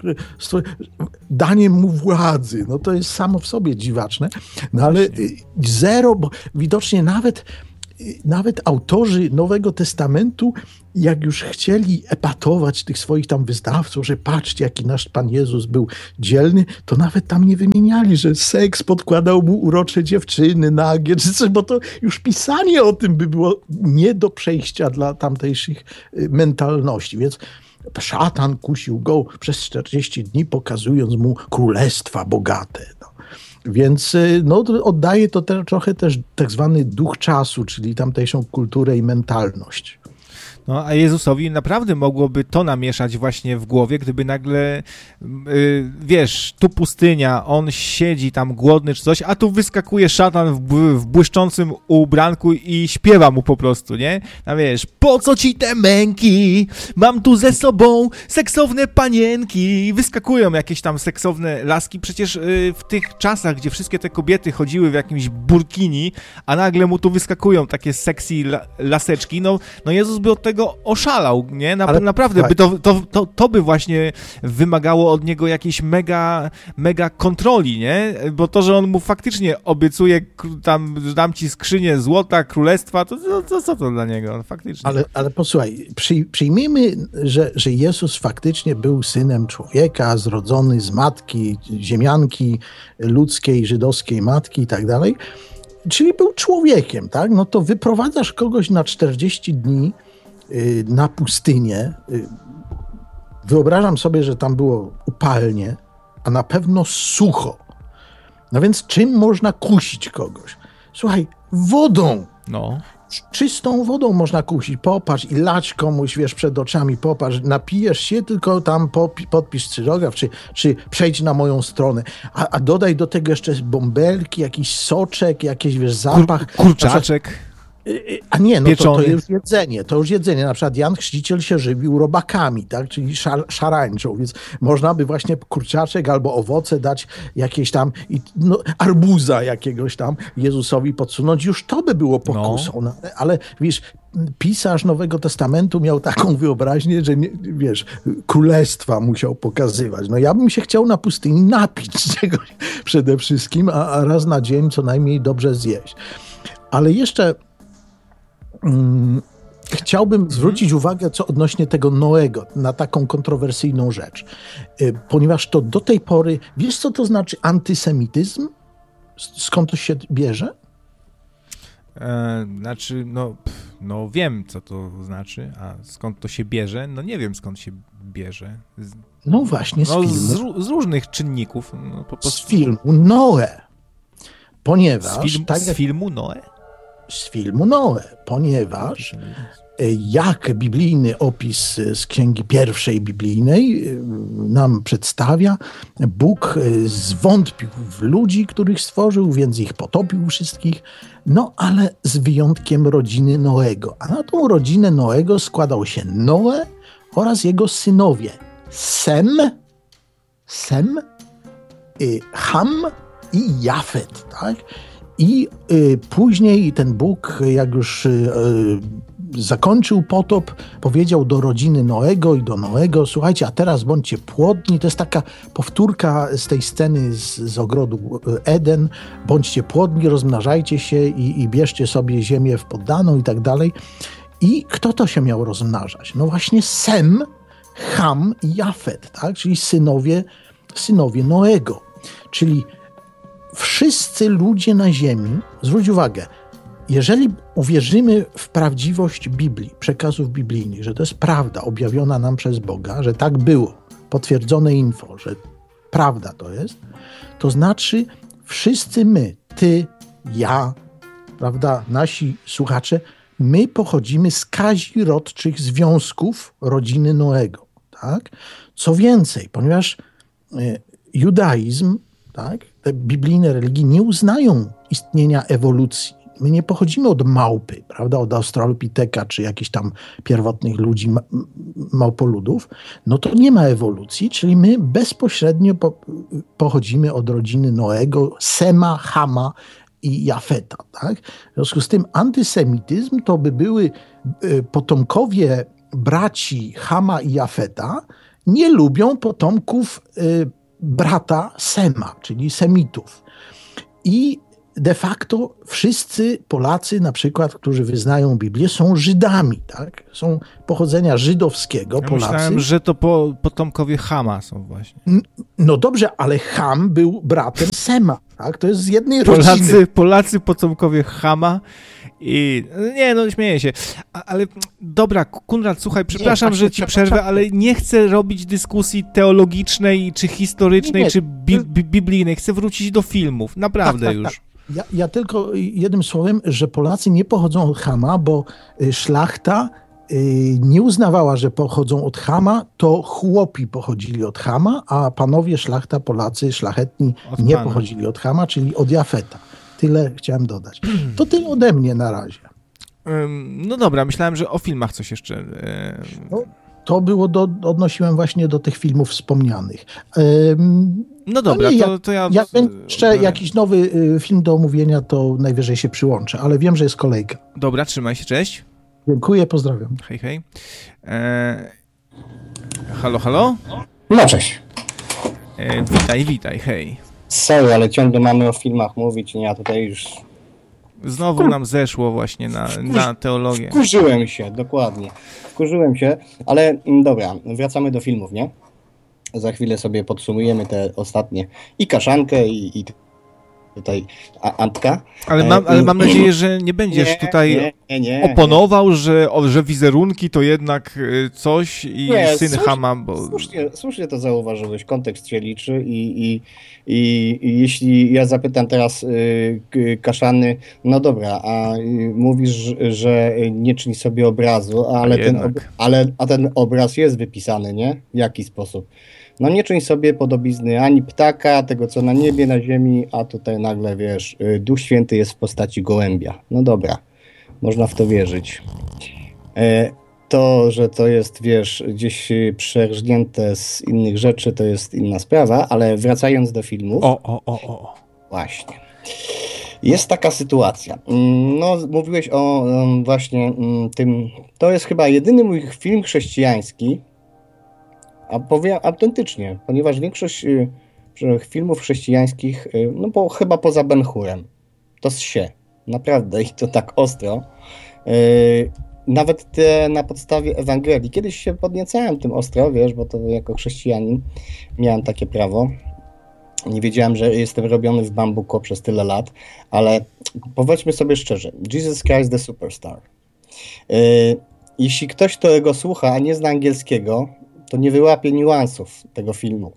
Daniem mu władzy. No to jest samo w sobie dziwaczne. No ale zero, bo widocznie nawet Nawet autorzy Nowego Testamentu, jak już chcieli epatować tych swoich tam wyznawców, że patrzcie, jaki nasz Pan Jezus był dzielny, to nawet tam nie wymieniali, że seks podkładał mu urocze dziewczyny nagie, czy coś, bo to już pisanie o tym by było nie do przejścia dla tamtejszych mentalności. Więc szatan kusił go przez czterdzieści dni, pokazując mu królestwa bogate. No. Więc no, oddaje to te, trochę też tak zwany duch czasu, czyli tamtejszą kulturę i mentalność. No, a Jezusowi naprawdę mogłoby to namieszać właśnie w głowie, gdyby nagle, yy, wiesz, tu pustynia, on siedzi tam głodny czy coś, a tu wyskakuje szatan w, w błyszczącym ubranku i śpiewa mu po prostu, nie? A wiesz, po co ci te męki? Mam tu ze sobą seksowne panienki. Wyskakują jakieś tam seksowne laski. Przecież yy, w tych czasach, gdzie wszystkie te kobiety chodziły w jakimś burkini, a nagle mu tu wyskakują takie sexy la- laseczki, no, no Jezus by od tego oszalał, nie? Na, naprawdę, by to, to, to, to by właśnie wymagało od niego jakiejś mega, mega kontroli, nie? Bo to, że on mu faktycznie obiecuje tam, dam ci skrzynię złota, królestwa, to, to, to co to dla niego? Faktycznie. Ale, ale posłuchaj, przy, przyjmijmy, że, że Jezus faktycznie był synem człowieka, zrodzony z matki, ziemianki ludzkiej, żydowskiej matki i tak dalej, czyli był człowiekiem, tak? No to wyprowadzasz kogoś na czterdzieści dni na pustynię. Wyobrażam sobie, że tam było upalnie, a na pewno sucho. No więc czym można kusić kogoś? Słuchaj, wodą. No. Czystą wodą można kusić. Popatrz i lać komuś, wiesz, przed oczami, popatrz, napijesz się, tylko tam popi- podpisz cyrograf, czy, czy przejdź na moją stronę. A, a dodaj do tego jeszcze bąbelki, jakiś soczek, jakiś, wiesz, zapach. Kur- kurczaczek. A nie, no to, to Pieczony. już jedzenie, to już jedzenie. Na przykład Jan Chrzciciel się żywił robakami, tak, czyli szar, szarańczą, więc można by właśnie kurczaczek albo owoce dać jakieś tam, no, arbuza jakiegoś tam Jezusowi podsunąć. Już to by było pokusą. No. Ale, ale wiesz, pisarz Nowego Testamentu miał taką wyobraźnię, że nie, wiesz, królestwa musiał pokazywać. No ja bym się chciał na pustyni napić czegoś przede wszystkim, a, a raz na dzień co najmniej dobrze zjeść. Ale jeszcze Hmm, chciałbym zwrócić uwagę co odnośnie tego Noego, na taką kontrowersyjną rzecz. Ponieważ to do tej pory, wiesz co to znaczy antysemityzm? Skąd to się bierze? E, znaczy, no, pff, no wiem co to znaczy, a skąd to się bierze? No nie wiem skąd się bierze. Z, no właśnie z no, filmu. Z, z różnych czynników. No, po prostu. Z filmu Noe. Ponieważ... Z, film, tak z jak... filmu Noe? Z filmu Noe, ponieważ jak biblijny opis z Księgi Pierwszej Biblijnej nam przedstawia, Bóg zwątpił w ludzi, których stworzył, więc ich potopił wszystkich, no ale z wyjątkiem rodziny Noego. A na tą rodzinę Noego składał się Noe oraz jego synowie Sem, Sem, Ham i Jafet, tak? I y, później ten Bóg, jak już y, y, zakończył potop, powiedział do rodziny Noego i do Noego, słuchajcie, a teraz bądźcie płodni. To jest taka powtórka z tej sceny z, z ogrodu Eden. Bądźcie płodni, rozmnażajcie się i, i bierzcie sobie ziemię w poddaną i tak dalej. I kto to się miał rozmnażać? No właśnie Sem, Ham i Jafet, tak? Czyli synowie, synowie Noego. Czyli wszyscy ludzie na ziemi, zwróć uwagę, jeżeli uwierzymy w prawdziwość Biblii, przekazów biblijnych, że to jest prawda objawiona nam przez Boga, że tak było, potwierdzone info, że prawda to jest, to znaczy wszyscy my, ty, ja, prawda, nasi słuchacze, my pochodzimy z kazirodczych związków rodziny Noego, tak? Co więcej, ponieważ judaizm, tak, te biblijne religie nie uznają istnienia ewolucji. My nie pochodzimy od małpy, prawda, od australopiteka, czy jakichś tam pierwotnych ludzi, ma, małpoludów, no to nie ma ewolucji, czyli my bezpośrednio po, pochodzimy od rodziny Noego, Sema, Hama i Jafeta, tak? W związku z tym antysemityzm to by były potomkowie braci Hama i Jafeta, nie lubią potomków brata Sema, czyli Semitów. I de facto wszyscy Polacy, na przykład, którzy wyznają Biblię, są Żydami, tak? Są pochodzenia żydowskiego, ja Polacy. Myślałem, że to po, potomkowie Hama są właśnie. No dobrze, ale Ham był bratem Sema, tak? To jest z jednej Polacy, rodziny. Polacy potomkowie Hama i... Nie, no śmieję się. A, ale dobra, Konrad, słuchaj, przepraszam, nie, że ci przerwę, ale nie chcę robić dyskusji teologicznej, czy historycznej, nie, nie. czy bi bi biblijnej. Chcę wrócić do filmów. Naprawdę tak, tak, już. Tak. Ja, ja tylko jednym słowem, że Polacy nie pochodzą od Hama, bo szlachta nie uznawała, że pochodzą od Hama, to chłopi pochodzili od Hama, a panowie szlachta, Polacy, szlachetni od nie pana. pochodzili od Hama, czyli od Jafeta. Tyle chciałem dodać. To tyle ode mnie na razie. No dobra, myślałem, że o filmach coś jeszcze... No, to było, do, odnosiłem właśnie do tych filmów wspomnianych. No dobra, no nie, to, jak, to ja... Jak będzie jeszcze jakiś nowy film do omówienia, to najwyżej się przyłączę, ale wiem, że jest kolejka. Dobra, trzymaj się, cześć. Dziękuję, pozdrawiam. Hej, hej. Eee, halo, halo? No cześć. Eee, witaj, witaj, hej. Sorry, ale ciągle mamy o filmach mówić, nie, ja tutaj już... Znowu nam zeszło właśnie na, na teologię. Wkurzyłem się, dokładnie. Wkurzyłem się, ale m, dobra, wracamy do filmów, nie? Za chwilę sobie podsumujemy te ostatnie i Kaszankę, i, i tutaj Antka. Ale mam, ale mam nadzieję, że nie będziesz nie, tutaj nie, nie, nie, oponował, że, o, że wizerunki to jednak coś i nie, syn słusz, Hama, bo... Słusznie, słusznie to zauważyłeś, kontekst się liczy i, i, i, i jeśli ja zapytam teraz y, Kaszany, no dobra, a y, mówisz, że nie czyń sobie obrazu, ale ten, ob, ale, a ten obraz jest wypisany, nie? W jaki sposób? No nie czyń sobie podobizny ani ptaka, tego co na niebie, na ziemi, a tutaj nagle, wiesz, Duch Święty jest w postaci gołębia. No dobra, można w to wierzyć. E, to, że to jest, wiesz, gdzieś przerżnięte z innych rzeczy, to jest inna sprawa, ale wracając do filmów... O, o, o, o. Właśnie. Jest taka sytuacja. No, mówiłeś o właśnie tym... To jest chyba jedyny mój film chrześcijański, a powiem autentycznie, ponieważ większość y, filmów chrześcijańskich, y, no bo chyba poza Ben Hurem, to z się, naprawdę i to tak ostro. Y, nawet te na podstawie Ewangelii. Kiedyś się podniecałem tym ostro, wiesz, bo to jako chrześcijanin miałem takie prawo. Nie wiedziałem, że jestem robiony w bambuko przez tyle lat, ale powiedzmy sobie szczerze, Jesus Christ the Superstar. Y, jeśli ktoś, którego słucha, a nie zna angielskiego, to nie wyłapie niuansów tego filmu.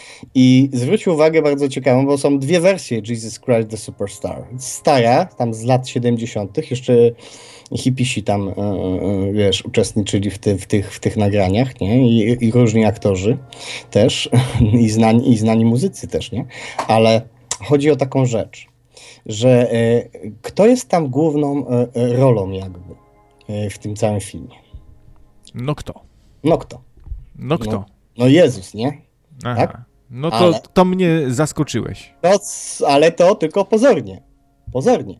I zwróć uwagę bardzo ciekawą, bo są dwie wersje Jesus Christ the Superstar. Stara, tam z lat siedemdziesiątych, jeszcze hipisi tam, yy, wiesz, uczestniczyli w, ty, w, tych, w tych nagraniach, nie? I, i różni aktorzy też, i znani, i znani muzycy też, nie? Ale chodzi o taką rzecz, że yy, kto jest tam główną yy, rolą jakby yy, w tym całym filmie? No kto? No kto? No kto? No, no Jezus, nie? Aha. Tak? No to, ale, to mnie zaskoczyłeś. To, ale to tylko pozornie. Pozornie.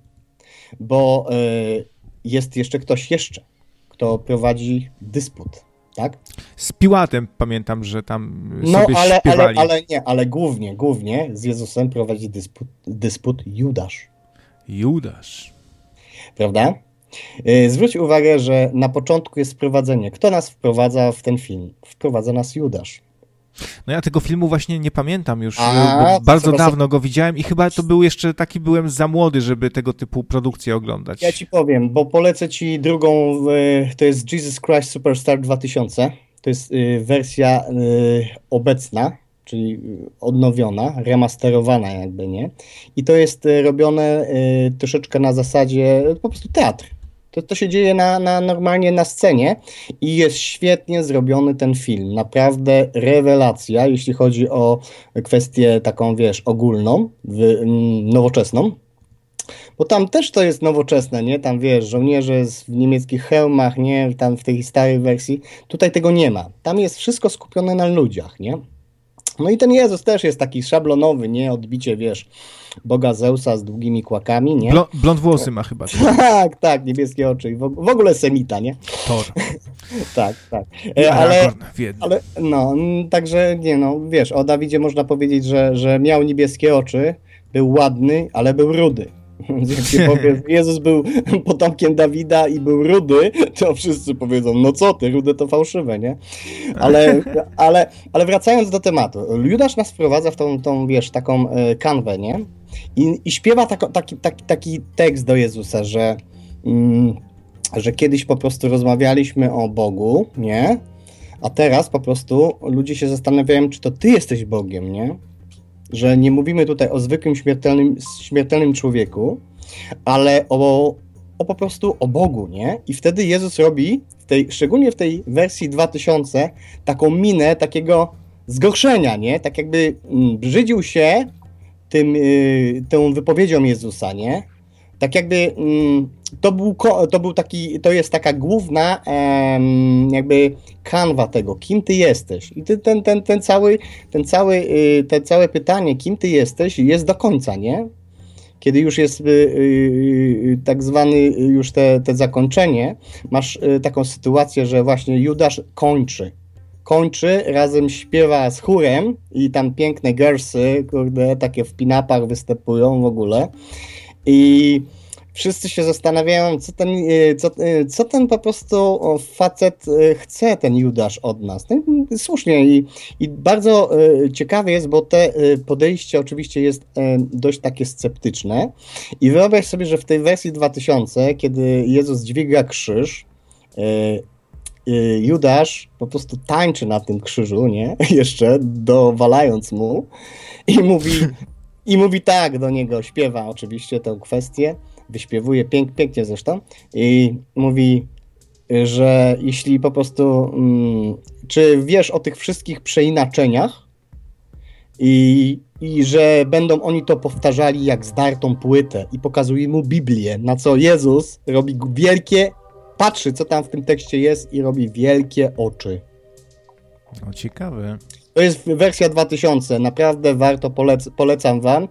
Bo y, jest jeszcze ktoś jeszcze, kto prowadzi dysput, tak? Z Piłatem pamiętam, że tam no, sobie ale, śpiewali. ale, ale nie, ale głównie, głównie z Jezusem prowadzi dysput, dysput Judasz. Judasz. Prawda? Y, zwróć uwagę, że na początku jest wprowadzenie. Kto nas wprowadza w ten film? Wprowadza nas Judasz. No ja tego filmu właśnie nie pamiętam już, A, bo bardzo dawno sobie... go widziałem i chyba to był jeszcze taki, byłem za młody, żeby tego typu produkcje oglądać. Ja ci powiem, bo polecę ci drugą, to jest Jesus Christ Superstar dwa tysiące, to jest wersja obecna, czyli odnowiona, remasterowana jakby, nie? I to jest robione troszeczkę na zasadzie po prostu teatr. To, to się dzieje na, na, normalnie na scenie i jest świetnie zrobiony ten film. Naprawdę rewelacja, jeśli chodzi o kwestię taką, wiesz, ogólną, w, nowoczesną. bo tam też to jest nowoczesne, nie? Tam wiesz, żołnierze w niemieckich hełmach, nie? Tam w tej starej wersji. Tutaj tego nie ma. Tam jest wszystko skupione na ludziach, nie? No i ten Jezus też jest taki szablonowy, nie? Odbicie, wiesz, Boga Zeusa z długimi kłakami, nie? Blo- blond włosy ma chyba. Tak, tak, niebieskie oczy i w, w ogóle semita, nie? Thor. tak, tak. I ale, w ale, no, także, nie no, wiesz, o Dawidzie można powiedzieć, że, że miał niebieskie oczy, był ładny, ale był rudy. Jak się powie, Jezus był potomkiem Dawida i był rudy, to wszyscy powiedzą, no co ty, rude to fałszywe, nie? Ale, ale, ale wracając do tematu, Judasz nas wprowadza w tą, tą wiesz, taką e, kanwę, nie? I, i śpiewa tako, taki, taki, taki tekst do Jezusa, że, mm, że kiedyś po prostu rozmawialiśmy o Bogu, nie? A teraz po prostu ludzie się zastanawiają, czy to ty jesteś Bogiem, nie? Że nie mówimy tutaj o zwykłym śmiertelnym, śmiertelnym człowieku, ale o, o po prostu o Bogu, nie? I wtedy Jezus robi, w tej, szczególnie w tej wersji dwa tysiące, taką minę takiego zgorszenia, nie? Tak jakby mm, brzydził się tym, y, tą wypowiedzią Jezusa, nie? Tak jakby mm, to, był, to był taki, to jest taka główna em, jakby kanwa tego, kim ty jesteś. I ty, ten, ten, ten cały, ten cały, y, te całe pytanie, kim ty jesteś, jest do końca, nie? Kiedy już jest y, y, tak zwany już te, te zakończenie, masz y, taką sytuację, że właśnie Judasz kończy. Kończy, razem śpiewa z chórem i tam piękne gersy, kurde, takie w pin-upach występują w ogóle. I wszyscy się zastanawiają, co ten, co, co ten po prostu facet chce, ten Judasz od nas. No, słusznie i, i bardzo ciekawe jest, bo te podejście oczywiście jest dość takie sceptyczne i wyobraź sobie, że w tej wersji dwa tysiące, kiedy Jezus dźwiga krzyż, Judasz po prostu tańczy na tym krzyżu, nie? Jeszcze dowalając mu i mówi... I mówi tak do niego, śpiewa oczywiście tę kwestię, wyśpiewuje pięk, pięknie zresztą i mówi, że jeśli po prostu, mm, czy wiesz o tych wszystkich przeinaczeniach i, i że będą oni to powtarzali jak zdartą płytę i pokazuje mu Biblię, na co Jezus robi wielkie, patrzy co tam w tym tekście jest i robi wielkie oczy. No ciekawe. To jest wersja dwa tysiące, naprawdę warto, polec- polecam wam.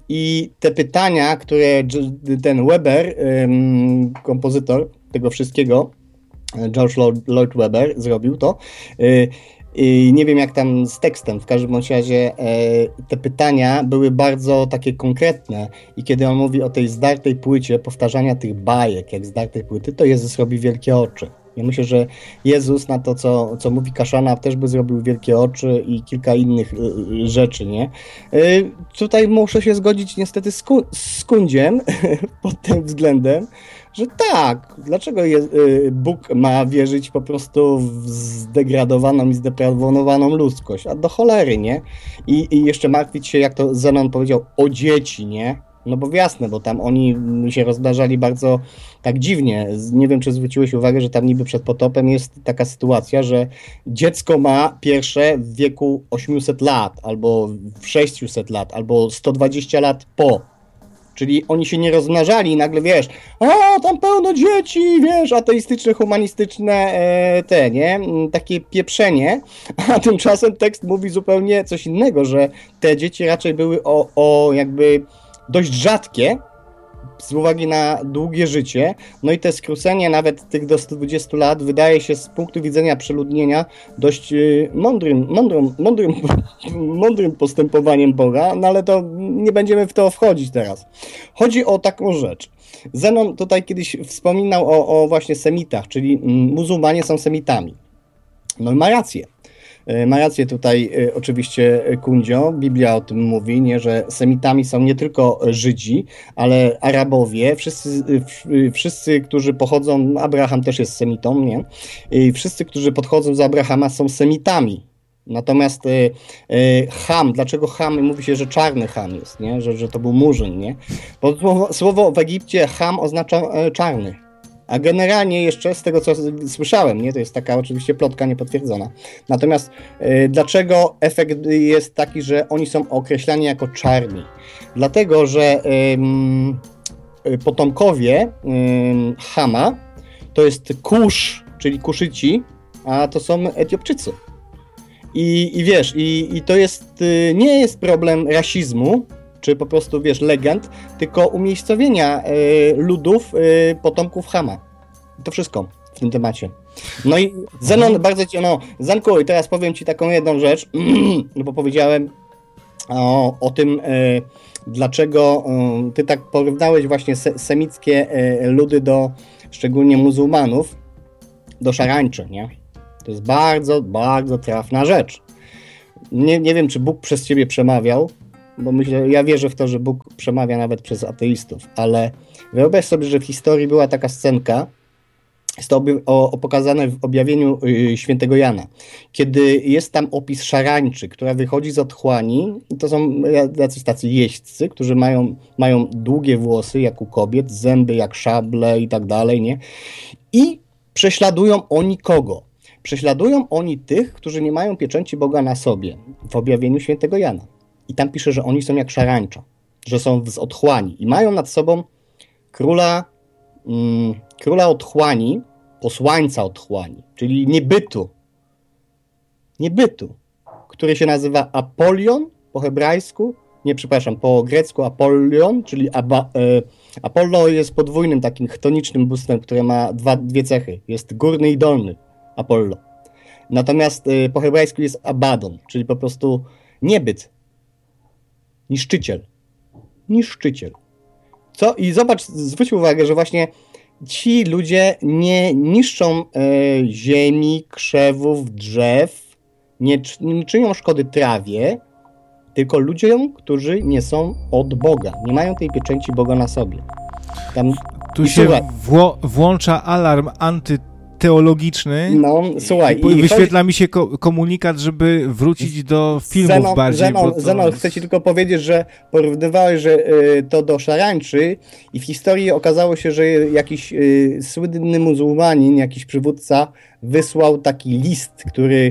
I te pytania, które ten Weber, ym, kompozytor tego wszystkiego, George Lloyd Webber zrobił to, yy, i nie wiem jak tam z tekstem, w każdym razie yy, te pytania były bardzo takie konkretne i kiedy on mówi o tej zdartej płycie, powtarzania tych bajek jak zdartej płyty, to Jezus robi wielkie oczy. Ja myślę, że Jezus na to, co, co mówi Kaszana, też by zrobił wielkie oczy i kilka innych y, rzeczy, nie? Y, tutaj muszę się zgodzić niestety z, ku, z Kundziem pod tym względem, że tak, dlaczego je, y, Bóg ma wierzyć po prostu w zdegradowaną i zdeprawowaną ludzkość, a do cholery, nie? I, i jeszcze martwić się, jak to Zenon powiedział, o dzieci, nie? No bo jasne, bo tam oni się rozdarzali bardzo tak dziwnie. Nie wiem, czy zwróciłeś uwagę, że tam niby przed potopem jest taka sytuacja, że dziecko ma pierwsze w wieku osiemset lat, albo sześćset lat, albo sto dwadzieścia lat po. Czyli oni się nie rozmnażali i nagle, wiesz, a tam pełno dzieci, wiesz, ateistyczne, humanistyczne e, te, nie? Takie pieprzenie, a tymczasem tekst mówi zupełnie coś innego, że te dzieci raczej były o, o jakby dość rzadkie z uwagi na długie życie, no i te skrócenie nawet tych do stu dwudziestu lat wydaje się z punktu widzenia przeludnienia dość mądrym, mądrym, mądrym, mądrym postępowaniem Boga, no ale to nie będziemy w to wchodzić teraz. Chodzi o taką rzecz. Zenon tutaj kiedyś wspominał o, o właśnie semitach, czyli muzułmanie są semitami. No i ma rację. Ma rację tutaj oczywiście Kundzio, Biblia o tym mówi, nie, że Semitami są nie tylko Żydzi, ale Arabowie, wszyscy, wszyscy, którzy pochodzą, Abraham też jest Semitą, nie? I wszyscy, którzy podchodzą z Abrahama są Semitami. Natomiast y, y, Ham, dlaczego Ham? Mówi się, że czarny Ham jest, nie? Że, że to był Murzyn, nie? Bo słowo, słowo w Egipcie Ham oznacza y, czarny. A generalnie jeszcze z tego, co słyszałem, nie, to jest taka oczywiście plotka niepotwierdzona. Natomiast y, dlaczego efekt jest taki, że oni są określani jako czarni? Dlatego, że y, potomkowie Chama to jest Kusz, czyli Kuszyci, a to są Etiopczycy. I, i wiesz, i, i to jest, nie jest problem rasizmu, czy po prostu, wiesz, legend, tylko umiejscowienia ludów potomków Chama. To wszystko w tym temacie. No i Zenon bardzo ci, no, Zanku, i teraz powiem ci taką jedną rzecz, no bo powiedziałem o, o tym, e, dlaczego e, ty tak porównałeś właśnie se, semickie e, ludy do, szczególnie muzułmanów, do szarańczy, nie? To jest bardzo, bardzo trafna rzecz. Nie, nie wiem, czy Bóg przez ciebie przemawiał, bo myślę, ja wierzę w to, że Bóg przemawia nawet przez ateistów, ale wyobraź sobie, że w historii była taka scenka, jest to pokazane w objawieniu świętego Jana, kiedy jest tam opis szarańczy, która wychodzi z otchłani. To są jacyś tacy jeźdźcy, którzy mają, mają długie włosy jak u kobiet, zęby jak szable i tak dalej, nie? I prześladują oni kogo? Prześladują oni tych, którzy nie mają pieczęci Boga na sobie, w objawieniu świętego Jana. I tam pisze, że oni są jak szarańcza, że są z otchłani i mają nad sobą króla mm, króla otchłani, posłańca otchłani, czyli niebytu, niebytu, który się nazywa Apolion po hebrajsku, nie, przepraszam, po grecku Apolion, czyli Aba, e, Apollo jest podwójnym takim chtonicznym bóstwem, które ma dwa, dwie cechy, jest górny i dolny Apollo. Natomiast e, po hebrajsku jest Abaddon, czyli po prostu niebyt, niszczyciel, niszczyciel. Co? I zobacz, zwróć uwagę, że właśnie ci ludzie nie niszczą e, ziemi, krzewów, drzew, nie, nie czynią szkody trawie, tylko ludziom, którzy nie są od Boga, nie mają tej pieczęci Boga na sobie. Tam, tu się wło- włącza alarm antyteologiczny. No, słuchaj. I, i wyświetla chodzi... mi się ko- komunikat, żeby wrócić do filmów Zenon, bardziej. Zenon, to... Zenon, chcę ci tylko powiedzieć, że porównywałeś, że y, to do szarańczy i w historii okazało się, że jakiś y, słynny muzułmanin, jakiś przywódca wysłał taki list, który,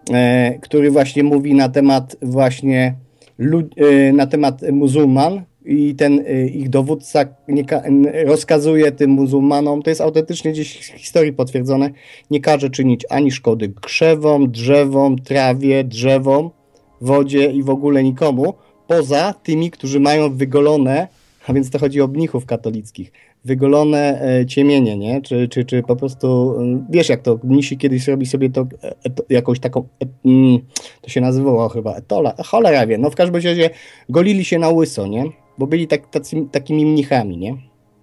y, który właśnie mówi na temat właśnie lud, y, na temat muzułman. I ten y, ich dowódca nie ka- rozkazuje tym muzułmanom, to jest autentycznie gdzieś w historii potwierdzone, nie każe czynić ani szkody krzewom, drzewom, trawie, drzewom, wodzie i w ogóle nikomu, poza tymi, którzy mają wygolone, a więc to chodzi o mnichów katolickich, wygolone e, ciemienie, nie? Czy, czy, czy po prostu, e, wiesz jak to, mnisi kiedyś robi sobie to, e, to jakąś taką, e, mm, to się nazywało chyba etola, cholera wie, no w każdym razie golili się na łyso, nie? Bo byli tak, tacy, takimi mnichami, nie?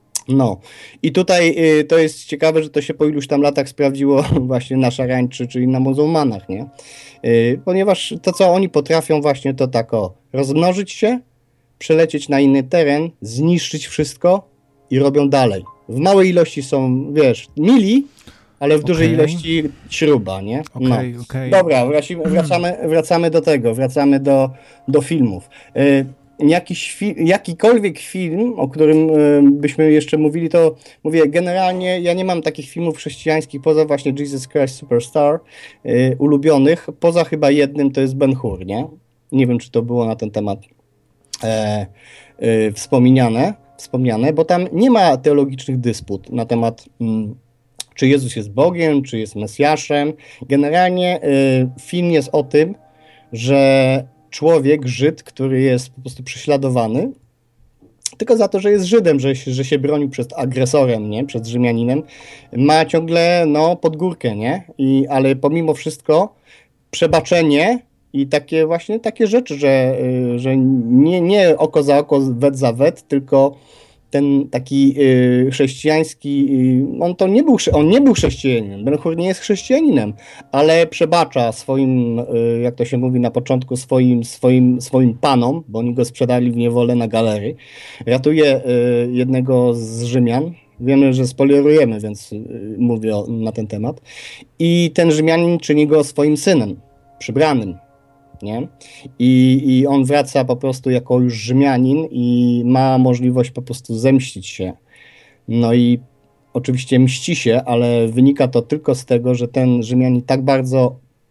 No. I tutaj y, to jest ciekawe, że to się po iluś tam latach sprawdziło właśnie na szarańczy, czyli na muzułmanach, nie? Y, ponieważ to, co oni potrafią właśnie to tak o, rozmnożyć się, przelecieć na inny teren, zniszczyć wszystko i robią dalej. W małej ilości są, wiesz, mili, ale w dużej okay. ilości śruba, nie? No. Okay, okay. Dobra, wracimy, wracamy, wracamy do tego, wracamy do, do filmów. Y, Jakiś fi- jakikolwiek film, o którym y, byśmy jeszcze mówili, to mówię, generalnie ja nie mam takich filmów chrześcijańskich poza właśnie Jesus Christ Superstar y, ulubionych, poza chyba jednym, to jest Ben-Hur, nie? Nie wiem, czy to było na ten temat e, e, wspomniane, wspomniane, bo tam nie ma teologicznych dysput na temat mm, czy Jezus jest Bogiem, czy jest Mesjaszem. Generalnie y, film jest o tym, że człowiek, Żyd, który jest po prostu prześladowany, tylko za to, że jest Żydem, że, że się bronił przed agresorem, nie? Przed Rzymianinem, ma ciągle no, pod górkę, nie? I, ale pomimo wszystko przebaczenie i takie właśnie takie rzeczy, że, że nie, nie oko za oko, wet za wet, tylko ten taki y, chrześcijański, y, on to nie był, on nie był chrześcijaninem, Ben-Hur nie jest chrześcijaninem, ale przebacza swoim, y, jak to się mówi na początku, swoim, swoim, swoim panom, bo oni go sprzedali w niewolę na galery, ratuje y, jednego z Rzymian, wiemy, że spoilerujemy, więc y, mówię o, na ten temat, i ten Rzymianin czyni go swoim synem, przybranym. Nie? I, I on wraca po prostu jako już Rzymianin i ma możliwość po prostu zemścić się. No i oczywiście mści się, ale wynika to tylko z tego, że ten Rzymianin tak bardzo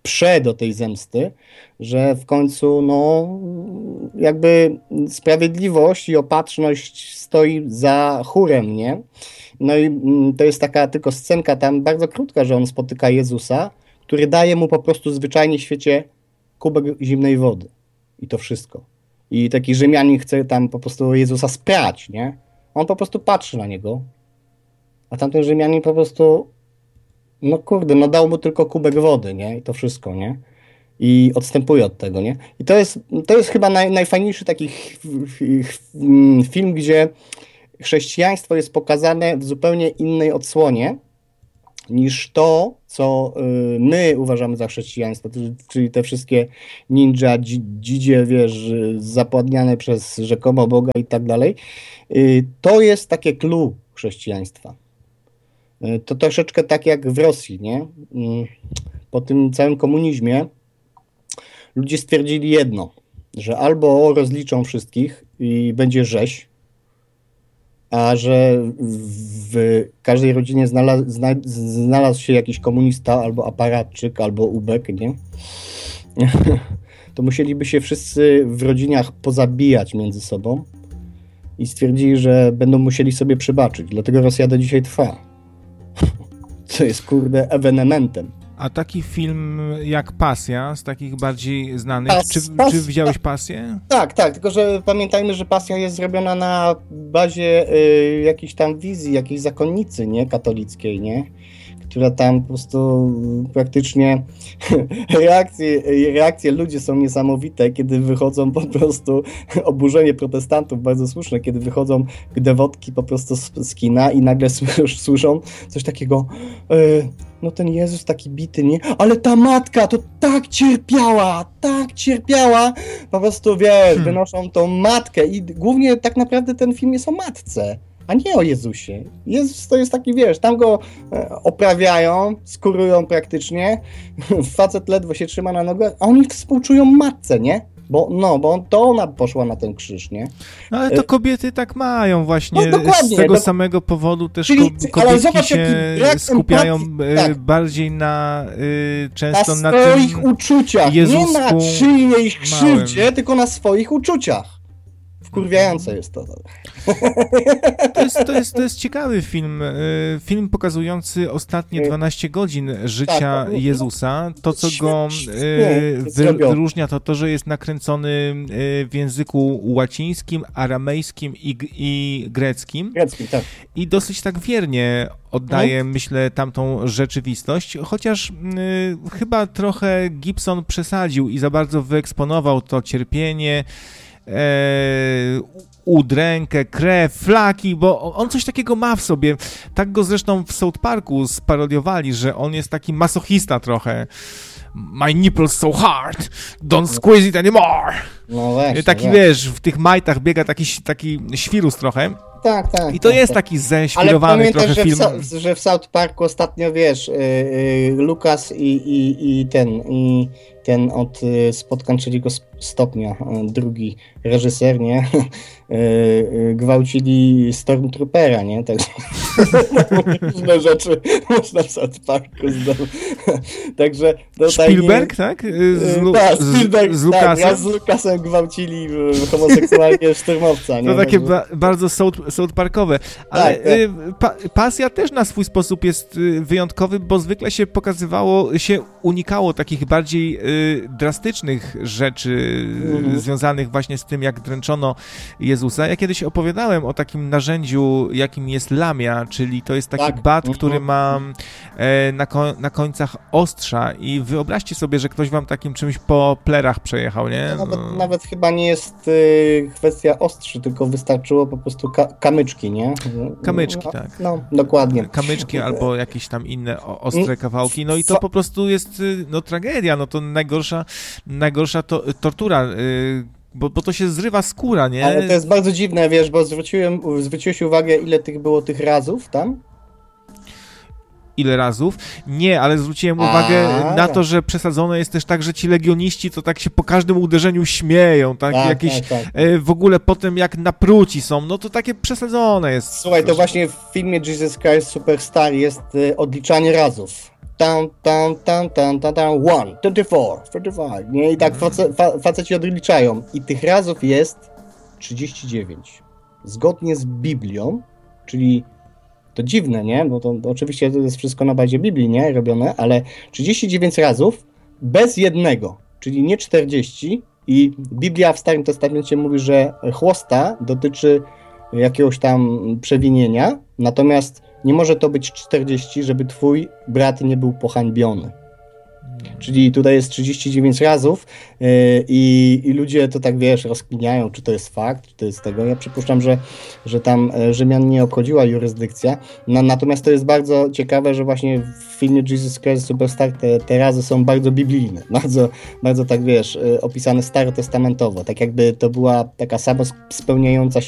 prze do tej zemsty, że w końcu no jakby sprawiedliwość i opatrzność stoi za chórem, nie? No i to jest taka tylko scenka tam bardzo krótka, że on spotyka Jezusa, który daje mu po prostu zwyczajnie w świecie kubek zimnej wody. I to wszystko. I taki Rzymianin chce tam po prostu Jezusa sprać, nie? On po prostu patrzy na niego, a tamten Rzymianin po prostu no kurde, no dał mu tylko kubek wody, nie? I to wszystko, nie? I odstępuje od tego, nie? I to jest, to jest chyba naj, najfajniejszy taki film, gdzie chrześcijaństwo jest pokazane w zupełnie innej odsłonie niż to, co my uważamy za chrześcijaństwo, czyli te wszystkie ninja, dzidzie, wiesz, zapładniane przez rzekomo Boga i tak dalej. To jest takie clue chrześcijaństwa. To troszeczkę tak jak w Rosji, nie? Po tym całym komunizmie ludzie stwierdzili jedno, że albo rozliczą wszystkich i będzie rzeź, a że w każdej rodzinie znalazł, znalazł się jakiś komunista, albo aparatczyk, albo ubek, nie? To musieliby się wszyscy w rodzinach pozabijać między sobą i stwierdzili, że będą musieli sobie przebaczyć. Dlatego Rosja do dzisiaj trwa. Co jest, kurde, ewenementem. A taki film jak Pasja, z takich bardziej znanych, Pas, czy, pas, czy widziałeś Pasję? Tak, tak, tylko że pamiętajmy, że Pasja jest zrobiona na bazie y, jakiejś tam wizji, jakiejś zakonnicy, nie, katolickiej, nie, która tam po prostu praktycznie reakcje, reakcje ludzi są niesamowite, kiedy wychodzą po prostu, oburzenie protestantów bardzo słuszne, kiedy wychodzą dewotki po prostu z, z kina i nagle słyszą coś takiego, y, no ten Jezus taki bity, nie? Ale ta matka to tak cierpiała, tak cierpiała, po prostu wiesz, hmm. wynoszą tą matkę i głównie tak naprawdę ten film jest o matce, a nie o Jezusie. Jezus to jest taki, wiesz, tam go oprawiają, skurują praktycznie, facet ledwo się trzyma na nogach, a oni współczują matce, nie? Bo, no, bo to ona poszła na ten krzyż, nie? No, ale to kobiety tak mają właśnie, no, z tego do... samego powodu też Czyli, kobietki zobacz, się skupiają empatii, tak. bardziej na y, często na, na swoich tym uczuciach, Jezusku nie na czyjejś krzywdzie, tylko na swoich uczuciach. Wkurwiające jest to. To jest, to jest, to jest ciekawy film. Film pokazujący ostatnie dwanaście godzin życia tak, Jezusa. To, co go wyróżnia, to to, że jest nakręcony w języku łacińskim, aramejskim i, i greckim. Grecki, tak. I dosyć tak wiernie oddaje, hmm. myślę, tamtą rzeczywistość, chociaż y, chyba trochę Gibson przesadził i za bardzo wyeksponował to cierpienie, E, udrękę, krew, flaki, bo on coś takiego ma w sobie. Tak go zresztą w South Parku sparodiowali, że on jest taki masochista trochę. My nipples so hard, don't squeeze it anymore. No właśnie, taki właśnie. Wiesz, w tych majtach biega taki, taki świrus trochę. Tak, tak. I to tak, jest tak. taki ześwirowany trochę że film. W, że w South Parku ostatnio, wiesz, yy, yy, Lucas i, i, i ten i ten od yy, spotkań trzeciego stopnia, yy, drugi reżyser, nie? Yy, yy, gwałcili Stormtroopera, nie? Także różne rzeczy można w South Parku zdobyć. Także Spielberg, nie... tak? Z, Lu- tak, Spielberg, z, z Lucasem. Tak, z Lucasem gwałcili homoseksualnie szturmowca, nie? To takie ba- bardzo South, South Parkowe. Ale tak, tak. Pa- Pasja też na swój sposób jest wyjątkowy, bo zwykle się pokazywało, się unikało takich bardziej y, drastycznych rzeczy mhm. związanych właśnie z tym, jak dręczono Jezusa. Ja kiedyś opowiadałem o takim narzędziu, jakim jest lamia, czyli to jest taki tak. bat, mhm. który ma e, na, ko- na końcach ostrza i wyobraźcie sobie, że ktoś wam takim czymś po plerach przejechał, nie? No, nawet, no. nawet chyba nie jest y, kwestia ostrzy, tylko wystarczyło po prostu ka- kamyczki, nie? Kamyczki, no, tak. No, dokładnie. Kamyczki albo jakieś tam inne ostre kawałki, no i to po prostu jest no, tragedia, no to najgorsza, najgorsza to, tortura, y, bo, bo to się zrywa skóra, nie? Ale to jest bardzo dziwne, wiesz, bo zwróciłem, zwróciłeś uwagę, ile tych było tych razów tam? ile razów. Nie, ale zwróciłem uwagę A, na to, że przesadzone jest też tak, że ci legioniści to tak się po każdym uderzeniu śmieją, tak, Tak, jakieś tak, tak. e, w ogóle potem jak napruci są, no to takie przesadzone jest. Słuchaj, to właśnie w filmie Jesus Christ Superstar jest y, odliczanie razów. Tam, tam, tam, tam, tam, tam, one, twenty-four, thirty-five, nie? I tak face, fa, faceci odliczają. I tych razów jest trzydzieści dziewięć. Zgodnie z Biblią, czyli to dziwne, nie? Bo to, to oczywiście to jest wszystko na bazie Biblii, nie? Robione, ale trzydzieści dziewięć razów bez jednego, czyli nie czterdzieści. I Biblia w Starym Testamencie mówi, że chłosta dotyczy jakiegoś tam przewinienia, natomiast nie może to być czterdzieści, żeby twój brat nie był pohańbiony. Czyli tutaj jest trzydzieści dziewięć razów yy, i, i ludzie to tak, wiesz, rozkminiają, czy to jest fakt, czy to jest tego. Ja przypuszczam, że, że tam Rzymian nie obchodziła jurysdykcja. No, natomiast to jest bardzo ciekawe, że właśnie w filmie Jesus Christ Superstar te, te razy są bardzo biblijne. Bardzo, bardzo tak, wiesz, opisane starotestamentowo. Tak jakby to była taka samo spełniająca się